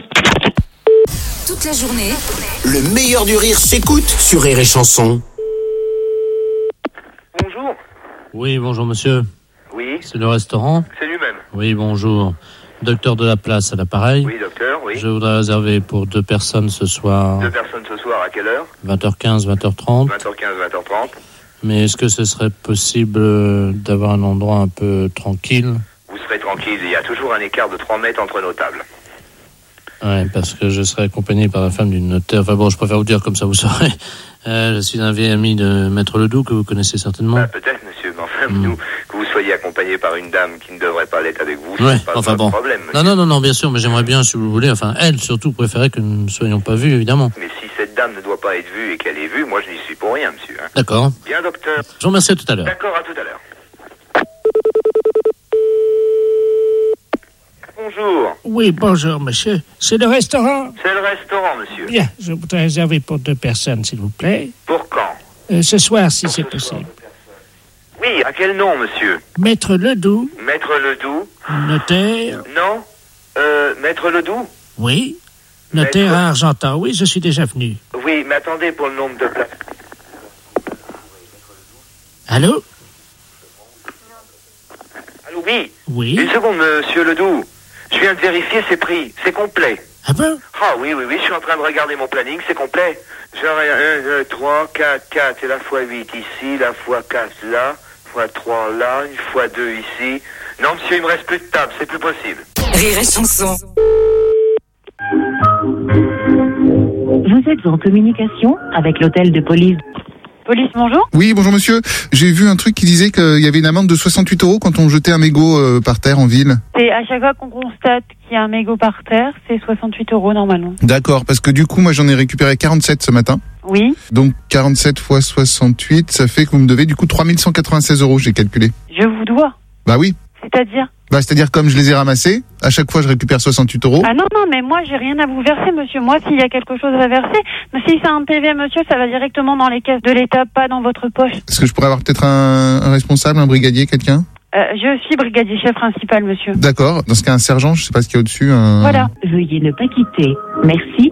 Toute la journée, le meilleur du rire s'écoute sur Rire et Chanson. Bonjour. Oui, bonjour monsieur. Oui. C'est le restaurant? C'est lui-même. Oui, bonjour. Docteur de la place à l'appareil. Oui, docteur, oui. Je voudrais réserver pour 2 personnes ce soir. 2 personnes ce soir, à quelle heure? 20h15, 20h30. 20h15, 20h30. Mais est-ce que ce serait possible d'avoir un endroit un peu tranquille? Vous serez tranquille, il y a toujours un écart de 3 mètres entre nos tables. Oui, parce que je serai accompagné par la femme d'une notaire. Enfin bon, je préfère vous dire comme ça, vous saurez. Je suis un vieil ami de Maître Ledoux, que vous connaissez certainement. Peut-être, monsieur, mais enfin, nous, que vous soyez accompagné par une dame qui ne devrait pas l'être avec vous, ouais, c'est pas un problème. Monsieur. Non, bien sûr, mais j'aimerais bien, si vous voulez, enfin, elle, surtout, préférait que nous ne soyons pas vus, évidemment. Mais si cette dame ne doit pas être vue et qu'elle est vue, moi, je n'y suis pour rien, monsieur. Hein. D'accord. Bien, docteur. Je vous remercie, à tout à l'heure. D'accord, à tout à l'heure. Bonjour. Oui, bonjour, monsieur. C'est le restaurant? C'est le restaurant, monsieur. Bien, je voudrais réserver pour 2 personnes, s'il vous plaît. Pour quand? Ce soir, si c'est possible. Oui, à quel nom, monsieur? Maître Ledoux. Maître Ledoux. Notaire. Non. Maître Ledoux? Oui. Notaire à Argentan. Oui, je suis déjà venu. Oui, mais attendez pour le nombre de places. Allô? Allô, oui. Oui. Une seconde, monsieur Ledoux. Je viens de vérifier ses prix. C'est complet. Ah bon? Ah oui, je suis en train de regarder mon planning, c'est complet. J'aurai 1, 2, 3, 4, et la fois 8 ici, la fois 4 là, fois 3 là, une fois 2 ici. Non, monsieur, il me reste plus de table, c'est plus possible. Rire et Chanson. Vous êtes en communication avec l'hôtel de police. Police, bonjour. Oui, bonjour monsieur. J'ai vu un truc qui disait qu'il y avait une amende de 68 € quand on jetait un mégot par terre en ville. C'est à chaque fois qu'on constate qu'il y a un mégot par terre, c'est 68 € normalement. D'accord, parce que du coup, moi j'en ai récupéré 47 ce matin. Oui. Donc 47 fois 68, ça fait que vous me devez du coup 3196 €, j'ai calculé. Je vous dois. Bah oui. C'est-à-dire? Bah, c'est-à-dire, comme je les ai ramassés, à chaque fois, je récupère 68 €. Ah non, mais moi, j'ai rien à vous verser, monsieur. Moi, s'il y a quelque chose à verser, mais si c'est un PV, monsieur, ça va directement dans les caisses de l'État, pas dans votre poche. Est-ce que je pourrais avoir peut-être un responsable, un brigadier, quelqu'un? Je suis brigadier chef principal, monsieur. D'accord. Dans ce cas, un sergent, je sais pas ce qu'il y a au-dessus. Voilà. Veuillez ne pas quitter. Merci.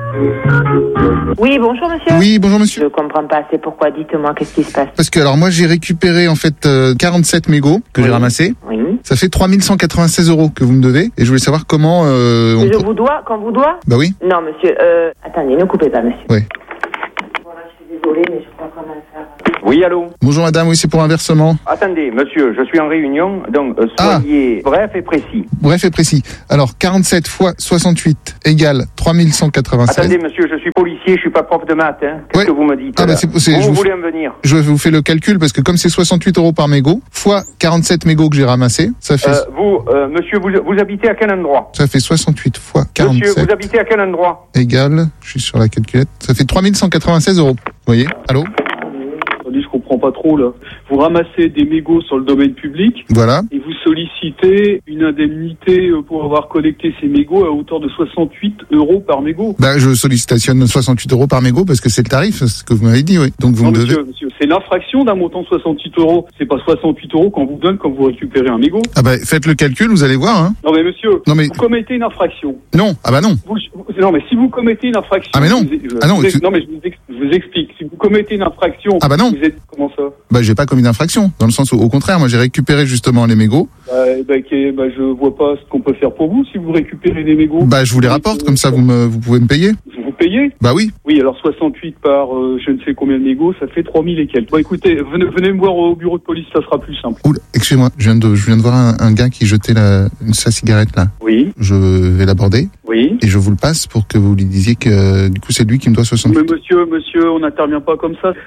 Oui, bonjour monsieur. Oui, bonjour monsieur. Je comprends pas assez pourquoi, dites-moi, qu'est-ce qui se passe? Parce que, alors, moi, j'ai récupéré, en fait, 47 mégots que j'ai ramassés. Oui. Ça fait 3196 € que vous me devez. Et je voulais savoir comment, vous dois, qu'on vous doit? Bah oui. Non, monsieur, attendez, ne coupez pas, monsieur. Oui. Voilà, je suis désolée, mais je crois quand même faire... Oui, allô? Bonjour madame, oui, c'est pour un versement. Attendez, monsieur, je suis en réunion, donc soyez bref et précis. Bref et précis. Alors, 47 fois 68 égale 3196. Attendez, monsieur, je suis policier, je suis pas prof de maths, hein. Qu'est-ce que vous me dites? Vous voulez en venir? Je vous fais le calcul, parce que comme c'est 68 € par mégot, fois 47 mégots que j'ai ramassés, ça fait... monsieur, vous habitez à quel endroit? Ça fait 68 fois 47. Monsieur, vous habitez à quel endroit? Égale, je suis sur la calculette, ça fait 3196 €. Vous voyez? Allô? Je comprends pas trop là. Vous ramassez des mégots sur le domaine public. Voilà. Et vous sollicitez une indemnité pour avoir collecté ces mégots à hauteur de 68 € par mégot. Bah, je sollicitation 68 € par mégot parce que c'est le tarif, c'est ce que vous m'avez dit, oui. Donc vous me devez. Monsieur, c'est l'infraction d'un montant de 68 €. C'est pas 68 € qu'on vous donne quand vous récupérez un mégot. Ah bah, faites le calcul, vous allez voir, hein. Non mais monsieur, vous commettez une infraction. Non, ah bah non. Non mais si vous commettez une infraction. Ah mais non. Non mais je vous explique. Si vous commettez une infraction. Ah bah non. Vous êtes comment ça? Bah j'ai pas commis d'infraction, dans le sens où au contraire, moi j'ai récupéré justement les mégots. Je vois pas ce qu'on peut faire pour vous si vous récupérez des mégots. Bah je vous les rapporte, comme ça vous pouvez me payer. Vous payez? Bah oui. Oui, alors 68 par je ne sais combien de mégots, ça fait 3000 et quelques. Bon écoutez, venez me voir au bureau de police, ça sera plus simple. Oula, excusez-moi, je viens de voir un gars qui jetait sa cigarette là. Oui. Je vais l'aborder. Oui. Et je vous le passe pour que vous lui disiez que du coup c'est lui qui me doit 68. Mais monsieur, on n'intervient pas comme ça.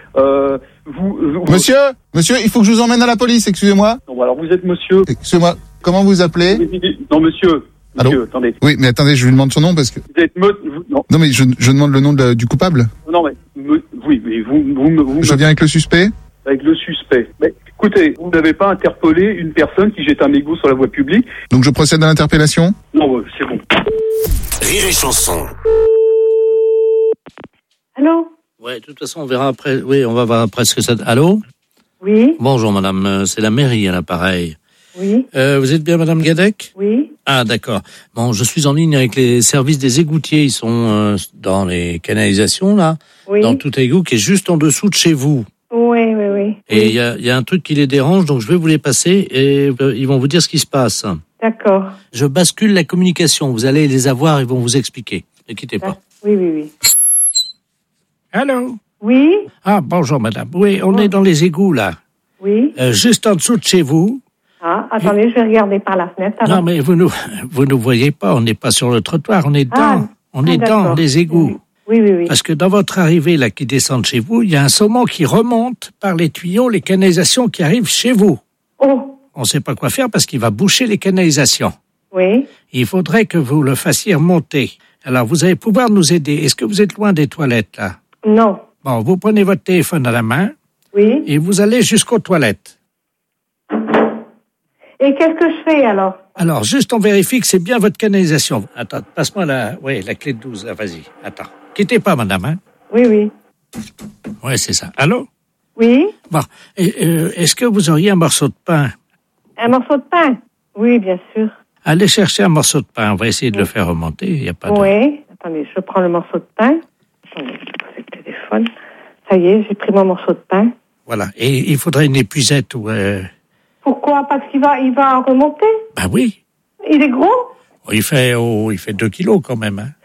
Monsieur, il faut que je vous emmène à la police, excusez-moi. Non, alors vous êtes monsieur. Excusez-moi, comment vous appelez? Non monsieur. Allô? Monsieur, attendez. Oui, mais attendez, je lui demande son nom parce que... Vous êtes Non, mais je demande le nom du coupable. Non, mais... Oui, mais vous... Je viens avec le suspect? Avec le suspect. Mais écoutez, vous n'avez pas interpellé une personne qui jette un mégot sur la voie publique. Donc je procède à l'interpellation? Non, c'est bon. Rire et chanson. Allô? Ouais, de toute façon, on verra après. Oui, on va voir après ce que ça... Allô? Oui. Bonjour, madame. C'est la mairie à l'appareil. Oui. Vous êtes bien madame Gadec? Oui. Ah, d'accord. Bon, je suis en ligne avec les services des égoutiers. Ils sont dans les canalisations, là. Oui. Dans tout égout qui est juste en dessous de chez vous. Oui. Et il y a un truc qui les dérange, donc je vais vous les passer et ils vont vous dire ce qui se passe. D'accord. Je bascule la communication. Vous allez les avoir, ils vont vous expliquer. Ne quittez pas. Oui. Allô? Oui. Ah, bonjour madame. Oui, on est dans les égouts, là. Oui. Juste en dessous de chez vous. Ah, attendez, je vais regarder par la fenêtre. Alors. Non, mais vous nous voyez pas, on n'est pas sur le trottoir, on est dans les égouts. Oui. Parce que dans votre arrivée, là, qui descend de chez vous, il y a un saumon qui remonte par les tuyaux, les canalisations qui arrivent chez vous. Oh. On ne sait pas quoi faire parce qu'il va boucher les canalisations. Oui. Il faudrait que vous le fassiez remonter. Alors, vous allez pouvoir nous aider. Est-ce que vous êtes loin des toilettes, là? Non. Bon, vous prenez votre téléphone à la main. Oui. Et vous allez jusqu'aux toilettes. Et qu'est-ce que je fais, alors? Alors, juste on vérifie que c'est bien votre canalisation. Attends, passe-moi la clé de 12, là, vas-y. Attends. Quittez pas, madame, hein? Oui. Ouais, c'est ça. Allô? Oui. Bon. Est-ce que vous auriez un morceau de pain? Un morceau de pain? Oui, bien sûr. Allez chercher un morceau de pain. On va essayer de le faire remonter. Il n'y a pas de... Oui. Attendez, je prends le morceau de pain. Attendez, je pose le téléphone. Ça y est, j'ai pris mon morceau de pain. Voilà. Et il faudrait une épuisette ou... Pourquoi? Parce qu'il va remonter? Ben oui. Il est gros? Il fait 2 kilos quand même, hein.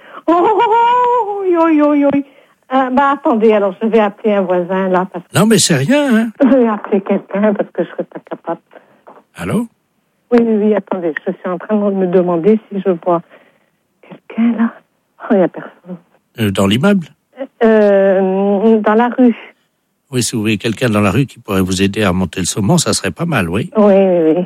Attendez, alors je vais appeler un voisin, là. Parce que... Non, mais c'est rien, hein. Je vais appeler quelqu'un parce que je serais pas capable. Allô? Oui, attendez, je suis en train de me demander si je vois quelqu'un, là. Oh, il n'y a personne. Dans l'immeuble? Dans la rue. Oui, si vous voyez quelqu'un dans la rue qui pourrait vous aider à remonter le saumon, ça serait pas mal, oui. Oui.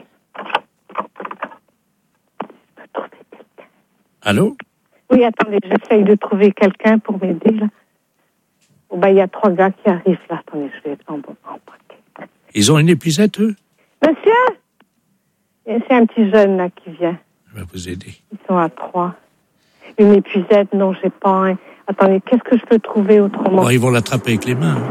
Allô? Oui, attendez, j'essaye de trouver quelqu'un pour m'aider, là. Oh, il y a 3 gars qui arrivent, là. Attendez, je vais en paquet. Ils ont une épuisette, eux? Monsieur? C'est un petit jeune, là, qui vient. Je vais vous aider. Ils sont à 3. Une épuisette, non, j'ai pas un... Attendez, qu'est-ce que je peux trouver autrement? Bon, ils vont l'attraper avec les mains.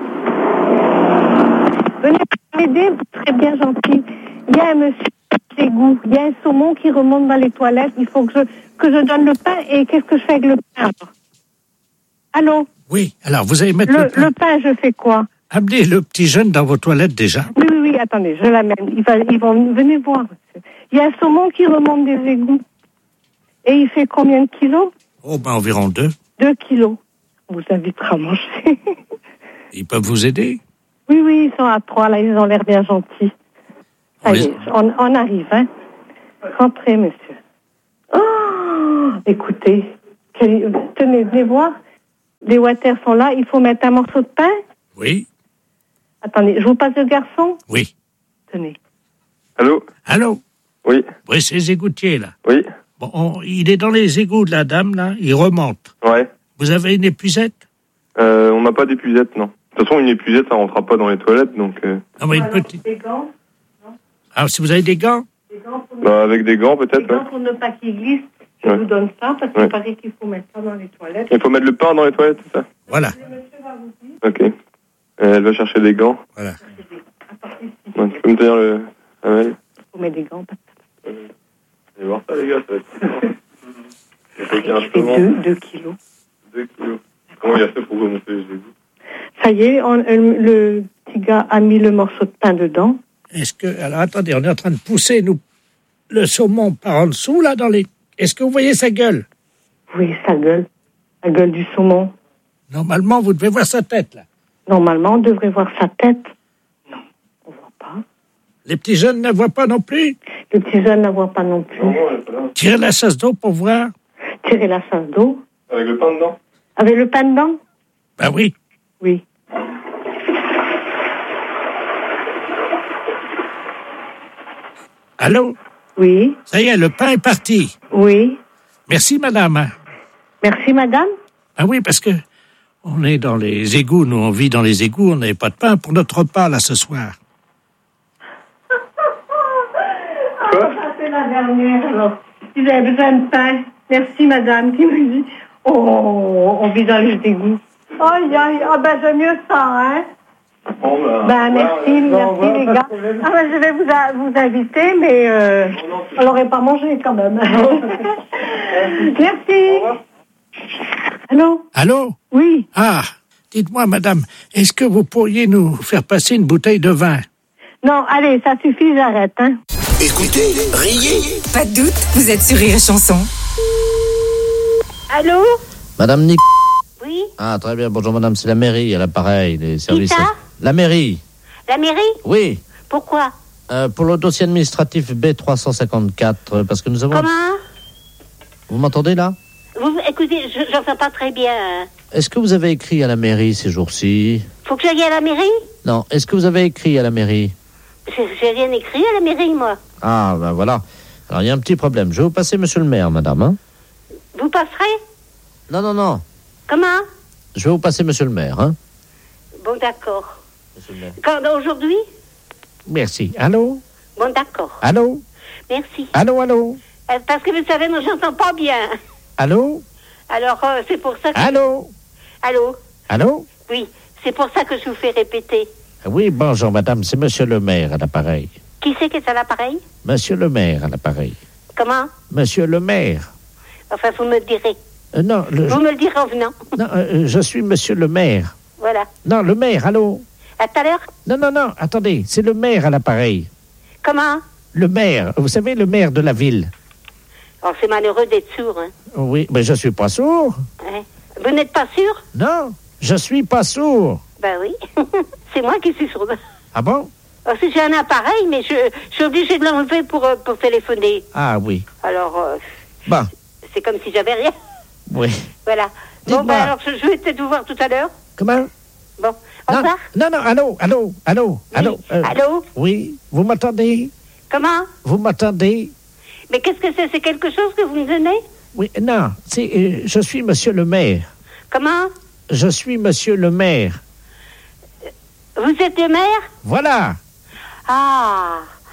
Venez m'aider, vous serez bien gentil. Il y a un monsieur d'égout. Il y a un saumon qui remonte dans les toilettes. Il faut que je donne le pain. Et qu'est-ce que je fais avec le pain? Allô? Oui, alors vous allez mettre le pain, je fais quoi? Amenez le petit jeune dans vos toilettes déjà. Oui, attendez, je l'amène. Ils vont venez voir, monsieur. Il y a un saumon qui remonte des égouts. Et il fait combien de kilos? Oh, environ 2. 2 kilos. On vous invitera à manger. Ils peuvent vous aider? Oui, ils sont à 3, là, ils ont l'air bien gentils. Ça y est, on arrive, hein. Rentrez, monsieur. Oh, écoutez, tenez, venez voir. Les water sont là, il faut mettre un morceau de pain? Oui. Attendez, je vous passe le garçon? Oui. Tenez. Allô? Oui. Oui, c'est les égoutiers, là. Oui. Bon, il est dans les égouts de la dame, là, il remonte. Ouais. Vous avez une épuisette? On n'a pas d'épuisette, non. De toute façon, une épuisette, ça rentrera pas dans les toilettes, donc... Non, mais une petite... Des gants? Ah, si vous avez des gants? Avec des gants, peut-être, Des gants pour ne pas qu'ils glissent. Je vous donne ça, parce qu'il paraît qu'il faut mettre ça dans les toilettes. Il faut mettre le pain dans les toilettes, c'est ça? Voilà. Ok. Elle va chercher des gants. Voilà. Ouais, tu peux me tenir le... Il faut mettre des gants. Allez voir ça, les gars, ça va être... Il fait 2 kilos. 2 kilos. Comment il a fait pour remonter les égouts? Ça y est, le petit gars a mis le morceau de pain dedans. Est-ce que... Alors, attendez, on est en train de pousser, nous, le saumon par en dessous, là, dans les... Est-ce que vous voyez sa gueule? Oui, sa gueule. La gueule du saumon. Normalement, vous devez voir sa tête, là. Normalement, on devrait voir sa tête. Non, on voit pas. Les petits jeunes ne la voient pas non plus? Les petits jeunes ne la voient pas non plus. Tirez la chasse d'eau pour voir. Tirez la chasse d'eau. Avec le pain dedans? Avec le pain dedans? Ben oui. Oui. Allô? Oui. Ça y est, le pain est parti. Oui. Merci, madame. Merci, madame. Ah oui, parce que on est dans les égouts, nous, on vit dans les égouts, on n'avait pas de pain pour notre repas, là, ce soir. Ça, c'est la dernière, alors. Si vous avez besoin de pain, merci, madame, qui me dit, on vit dans les égouts. J'aime mieux ça, hein. Merci, les gars. Je vais vous inviter, mais on l'aurait pas mangé quand même. Merci. Allô? Oui. Ah, dites-moi, madame, est-ce que vous pourriez nous faire passer une bouteille de vin? Non, allez, ça suffit, j'arrête, hein. Écoutez, riez. Pas de doute, vous êtes sur Rire et Chanson. Allô? Madame Nic... Oui? Ah, très bien. Bonjour, madame. C'est la mairie, à l'appareil, les services... Qui ça? La mairie. La mairie? Oui. Pourquoi? Pour le dossier administratif B354, parce que nous avons... Comment? Vous m'entendez, là? Écoutez, j'entends pas très bien. Est-ce que vous avez écrit à la mairie ces jours-ci? Faut que j'aille à la mairie? Non. Est-ce que vous avez écrit à la mairie? J'ai rien écrit à la mairie, moi. Ah, ben voilà. Alors, il y a un petit problème. Je vais vous passer monsieur le maire, madame, hein? Vous passerez? Non. Comment? Je vais vous passer monsieur le maire, hein? Bon, d'accord. Monsieur le maire. Quand, aujourd'hui? Merci. Allô? Bon, d'accord. Allô? Merci. Allô? Parce que vous savez, moi, j'entends pas bien. Allô? Alors, c'est pour ça que... Allô? Allô? Oui, c'est pour ça que je vous fais répéter. Oui, bonjour, madame. C'est monsieur le maire à l'appareil. Qui c'est qui est à l'appareil? Monsieur le maire à l'appareil. Comment? Monsieur le maire. Enfin, vous me le direz. Non, vous me le direz en venant. Non, je suis monsieur le maire. Voilà. Non, le maire, allô? À tout à l'heure? Non, attendez, c'est le maire à l'appareil. Comment? Le maire, vous savez, le maire de la ville. Oh, c'est malheureux d'être sourd, hein. Oui, mais je suis pas sourd. Ouais. Vous n'êtes pas sûr? Non, je suis pas sourd. Ben oui, c'est moi qui suis sourde. Ah bon? Oh, si j'ai un appareil, mais je suis obligée de l'enlever pour téléphoner. Ah oui. Alors, bon. C'est comme si j'avais rien. Oui. Voilà. Bon, ben alors, je vais peut-être vous voir tout à l'heure. Comment? Bon, au revoir. Non, allô? Oui. Allô? Oui, vous m'entendez? Comment? Vous m'entendez? Mais qu'est-ce que c'est? C'est quelque chose que vous me donnez? Oui, non, c'est... je suis monsieur le maire. Comment? Je suis monsieur le maire. Vous êtes le maire? Voilà. Ah,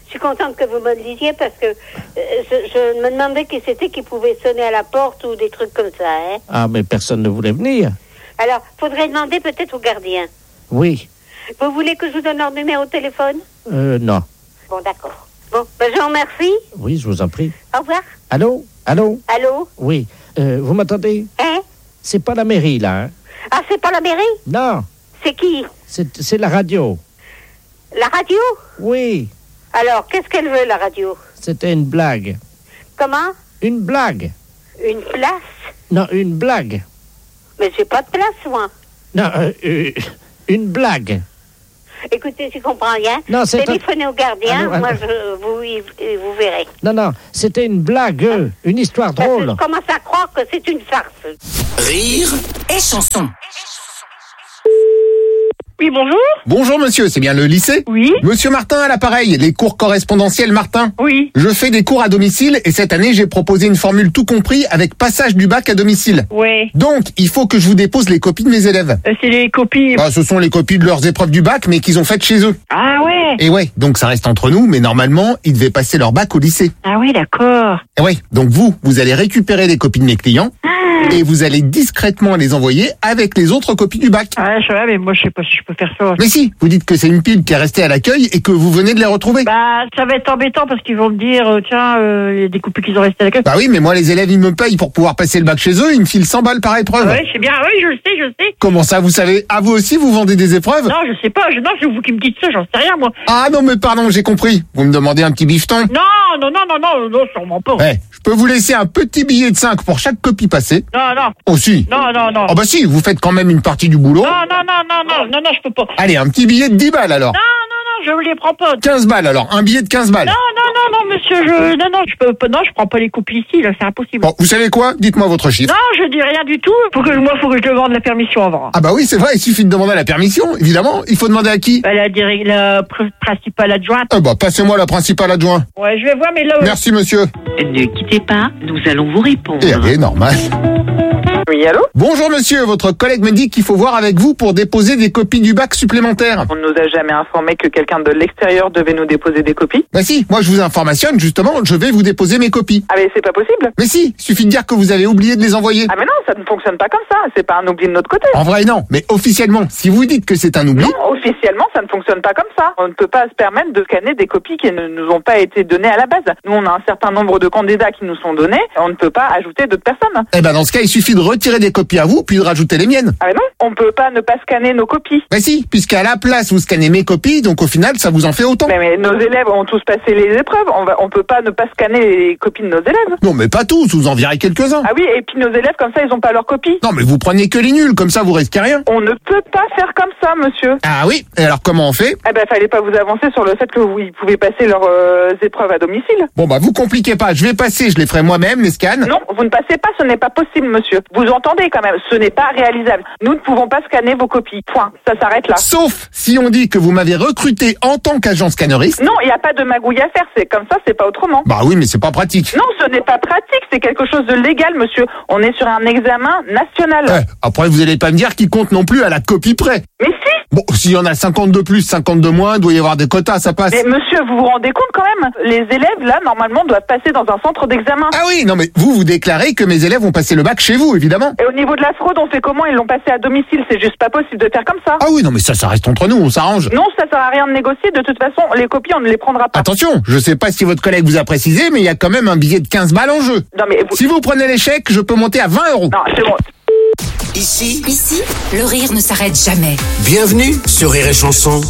Je suis contente que vous me le disiez parce que je me demandais qui c'était qui pouvait sonner à la porte ou des trucs comme ça. Hein. Ah, mais personne ne voulait venir. Alors, faudrait demander peut-être au gardien. Oui. Vous voulez que je vous donne leur numéro de téléphone? Non. Bon, d'accord. Bon, je vous remercie. Oui, je vous en prie. Au revoir. Allô? Oui. Vous m'entendez? Hein? C'est pas la mairie, là, hein? Ah, c'est pas la mairie? Non. C'est qui? C'est la radio. La radio? Oui. Alors, qu'est-ce qu'elle veut, la radio? C'était une blague. Comment? Une blague. Une place? Non, une blague. Mais j'ai pas de place, moi. Non, une blague. Écoutez, je comprends rien. Non, téléphonez au gardien, moi vous verrez. Non, c'était une blague, une histoire drôle. Je commence à croire que c'est une farce. Rire et chanson. Oui, bonjour. Bonjour monsieur, c'est bien le lycée? Oui. Monsieur Martin à l'appareil, les cours correspondentiels Martin. Oui. Je fais des cours à domicile et cette année j'ai proposé une formule tout compris avec passage du bac à domicile. Oui. Donc, il faut que je vous dépose les copies de mes élèves. C'est les copies... Ce sont les copies de leurs épreuves du bac mais qu'ils ont faites chez eux. Ah ouais. Et ouais, donc ça reste entre nous, mais normalement, ils devaient passer leur bac au lycée. Ah oui, d'accord. Et ouais, donc vous allez récupérer les copies de mes clients. Et vous allez discrètement les envoyer avec les autres copies du bac. Ah, je sais, mais moi, je sais pas si je peux faire ça. Mais si, vous dites que c'est une pile qui est restée à l'accueil et que vous venez de les retrouver. Ça va être embêtant parce qu'ils vont me dire, tiens, il y a des copies qui sont restées à l'accueil. Bah oui, mais moi, les élèves, ils me payent pour pouvoir passer le bac chez eux, ils me filent 100 balles par épreuve. Oui, c'est bien, oui, je le sais. Comment ça, vous savez? Ah, vous aussi, vous vendez des épreuves? Non, je sais pas, non, c'est vous qui me dites ça, j'en sais rien, moi. Ah non, mais pardon, j'ai compris. Vous me demandez un petit bifton? Non, sûrement pas. Ouais, je peux vous laisser un petit billet de 5 pour chaque copie passée. Non. Oh si. Non. Ah bah si, vous faites quand même une partie du boulot. Non, je peux pas. Allez, un petit billet de 10 balles alors. Non, je les prends pas. 15 balles alors, un billet de 15 balles. Non, monsieur, je peux pas, non, je prends pas les copies ici, là, c'est impossible. Bon, vous savez quoi? Dites-moi votre chiffre. Non, je dis rien du tout. Faut que je demande la permission avant. Ah bah oui, c'est vrai, il suffit de demander la permission, évidemment. Il faut demander à qui? La principale adjointe. Passez-moi la principale adjointe. Ouais, je vais voir, mais là... Merci, monsieur. Ne quittez pas, nous allons vous répondre. Et allez, normal. Oui, allô? Bonjour monsieur, votre collègue me dit qu'il faut voir avec vous pour déposer des copies du bac supplémentaires. On ne nous a jamais informé que quelqu'un de l'extérieur devait nous déposer des copies. Bah si, moi je vous informationne, justement, je vais vous déposer mes copies. Ah mais c'est pas possible. Mais si, il suffit de dire que vous avez oublié de les envoyer. Ah mais non, ça ne fonctionne pas comme ça, c'est pas un oubli de notre côté. En vrai non, mais officiellement, si vous dites que c'est un oubli... Non, officiellement ça ne fonctionne pas comme ça. On ne peut pas se permettre de scanner des copies qui ne nous ont pas été données à la base. Nous on a un certain nombre de candidats qui nous sont donnés, on ne peut pas ajouter d'autres personnes. Eh ben dans ce cas, il suffit de retirer des copies à vous, puis de rajouter les miennes. Ah mais non, on peut pas ne pas scanner nos copies. Mais si, puisqu'à la place vous scannez mes copies, donc au final ça vous en fait autant. Mais nos élèves ont tous passé les épreuves, on peut pas ne pas scanner les copies de nos élèves. Non mais pas tous, vous en virez quelques-uns. Ah oui, et puis nos élèves comme ça ils ont pas leurs copies. Non mais vous prenez que les nuls, comme ça vous risquez rien. On ne peut pas faire comme ça, monsieur. Ah oui, et alors comment on fait? Eh ben fallait pas vous avancer sur le fait que vous pouvez passer leurs épreuves à domicile. Bon bah vous compliquez pas, je vais passer, je les ferai moi-même les scans. Non, vous ne passez pas, ce n'est pas possible, monsieur. Vous entendez quand même, ce n'est pas réalisable. Nous ne pouvons pas scanner vos copies. Point. Ça s'arrête là. Sauf si on dit que vous m'avez recruté en tant qu'agent scanneriste. Non, il n'y a pas de magouille à faire. C'est comme ça, c'est pas autrement. Bah oui, mais c'est pas pratique. Non, ce n'est pas pratique. C'est quelque chose de légal, monsieur. On est sur un examen national. Ouais, après, vous allez pas me dire qu'il compte non plus à la copie près. Mais si. Bon, s'il y en a 50 de plus, 50 de moins, il doit y avoir des quotas, ça passe. Mais monsieur, vous vous rendez compte quand même? Les élèves, là, normalement, doivent passer dans un centre d'examen. Ah oui, non mais vous déclarez que mes élèves ont passé le bac chez vous, évidemment. Et au niveau de la fraude, on fait comment? Ils l'ont passé à domicile. C'est juste pas possible de faire comme ça. Ah oui, non mais ça reste entre nous, on s'arrange. Non, ça sert à rien de négocier. De toute façon, les copies, on ne les prendra pas. Attention, je sais pas si votre collègue vous a précisé, mais il y a quand même un billet de 15 balles en jeu. Non mais si vous prenez l'échec, je peux monter à 20 €. Non, c'est bon. Ici, le rire ne s'arrête jamais. Bienvenue sur Rire et Chanson.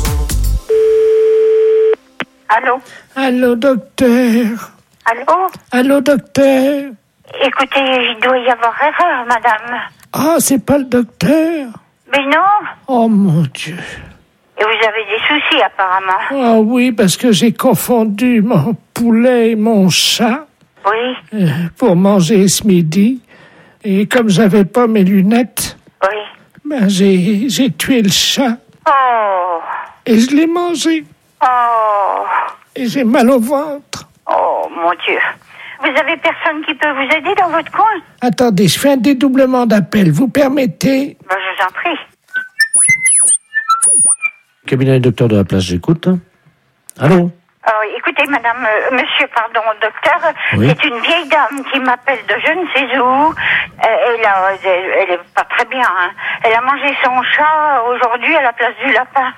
Allô? Allô, docteur? Allô, docteur? Écoutez, il doit y avoir erreur, madame. Ah, c'est pas le docteur? Mais non. Oh, mon Dieu. Et vous avez des soucis, apparemment. Ah oui, parce que j'ai confondu mon poulet et mon chat. Oui. Pour manger ce midi. Et comme j'avais pas mes lunettes, ben j'ai tué le chat. Oh. Et je l'ai mangé. Oh. Et j'ai mal au ventre. Oh, mon Dieu. Vous avez personne qui peut vous aider dans votre coin? Attendez, je fais un dédoublement d'appel. Vous permettez? Ben, je vous en prie. Cabinet du docteur de la place, j'écoute. Allô? Écoutez, madame, monsieur, pardon, docteur, Oui. c'est une vieille dame qui m'appelle de je ne sais où. Elle est pas très bien, hein. Elle a mangé son chat aujourd'hui à la place du lapin.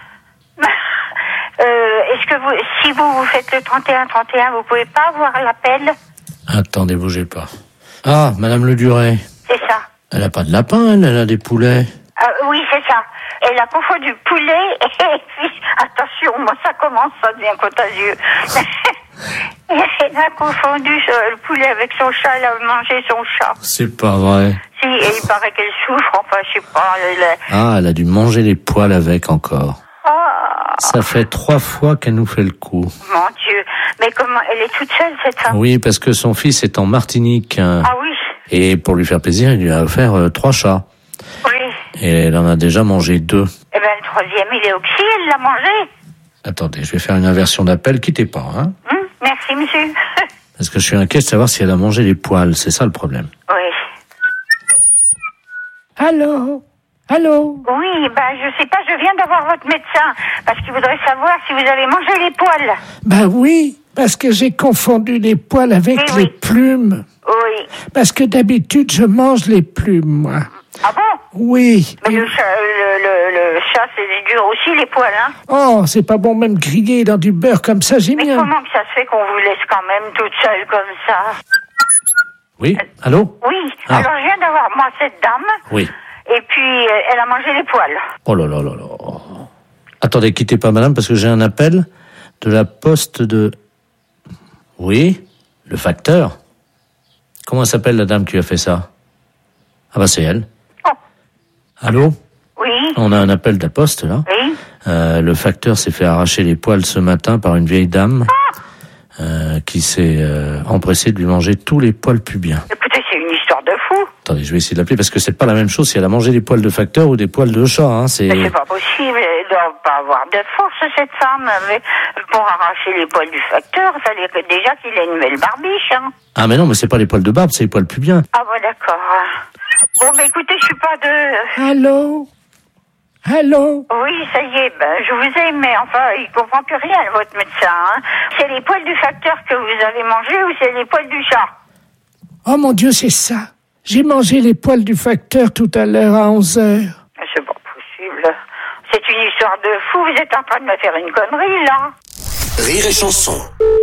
Est-ce que si vous faites le 31-31, vous pouvez pas avoir l'appel? Attendez, bougez pas. Ah, Madame Le Duret. C'est ça. Elle a pas de lapin, elle a des poulets. Oui, c'est ça. Elle a confondu poulet et puis, attention, moi ça commence, ça devient contagieux. Elle a confondu le poulet avec son chat, elle a mangé son chat. C'est pas vrai. Si, et il paraît qu'elle souffre, enfin, je sais pas. Elle a dû manger les poils avec encore. Ça fait 3 fois qu'elle nous fait le coup. Mon Dieu, mais comment, elle est toute seule, cette femme? Oui, parce que son fils est en Martinique. Ah oui. Et pour lui faire plaisir, il lui a offert 3 chats. Oui. Et elle en a déjà mangé 2. Eh ben, le 3e, il est oxy, elle l'a mangé. Attendez, je vais faire une inversion d'appel, quittez pas, hein. Merci, monsieur. Parce que je suis inquiet de savoir si elle a mangé les poils, c'est ça le problème. Oui. Allô? Oui, je sais pas, je viens d'avoir votre médecin, parce qu'il voudrait savoir si vous avez mangé les poils. Oui, parce que j'ai confondu les poils avec les plumes. Oui. Parce que d'habitude, je mange les plumes, moi. Ah bon? Oui. Mais le chat, c'est dur aussi, les poils, hein? Oh, c'est pas bon même grillé dans du beurre comme ça, j'ai Mais mis comment que ça se fait qu'on vous laisse quand même toute seule comme ça? Oui, allô? Oui, alors je viens d'avoir, moi, cette dame. Oui. Et puis, elle a mangé les poils. Oh là là là là. Attendez, quittez pas, madame, parce que j'ai un appel de la poste de... Oui, le facteur. Comment s'appelle la dame qui a fait ça? Ah c'est elle. Oh. Allô? Oui. On a un appel de la poste, là. Oui. Le facteur s'est fait arracher les poils ce matin par une vieille dame qui s'est empressée de lui manger tous les poils pubiens. Écoutez, c'est une histoire de fou. Attendez, je vais essayer de l'appeler parce que c'est pas la même chose si elle a mangé des poils de facteur ou des poils de chat, hein. Mais c'est pas possible, elle doit pas avoir de force, cette femme, pour arracher les poils du facteur. Il fallait déjà qu'il ait une belle barbiche, hein. Ah mais non, mais c'est pas les poils de barbe, c'est les poils pubiens. Ah bon, d'accord. Bon, écoutez, je suis pas de... Allô? Oui, ça y est, je vous ai, mais enfin, il comprend plus rien, votre médecin, hein. C'est les poils du facteur que vous avez mangés ou c'est les poils du chat? Oh mon Dieu, c'est ça. J'ai mangé les poils du facteur tout à l'heure à 11h. C'est pas possible. C'est une histoire de fou, vous êtes en train de me faire une connerie, là. Rire et chanson.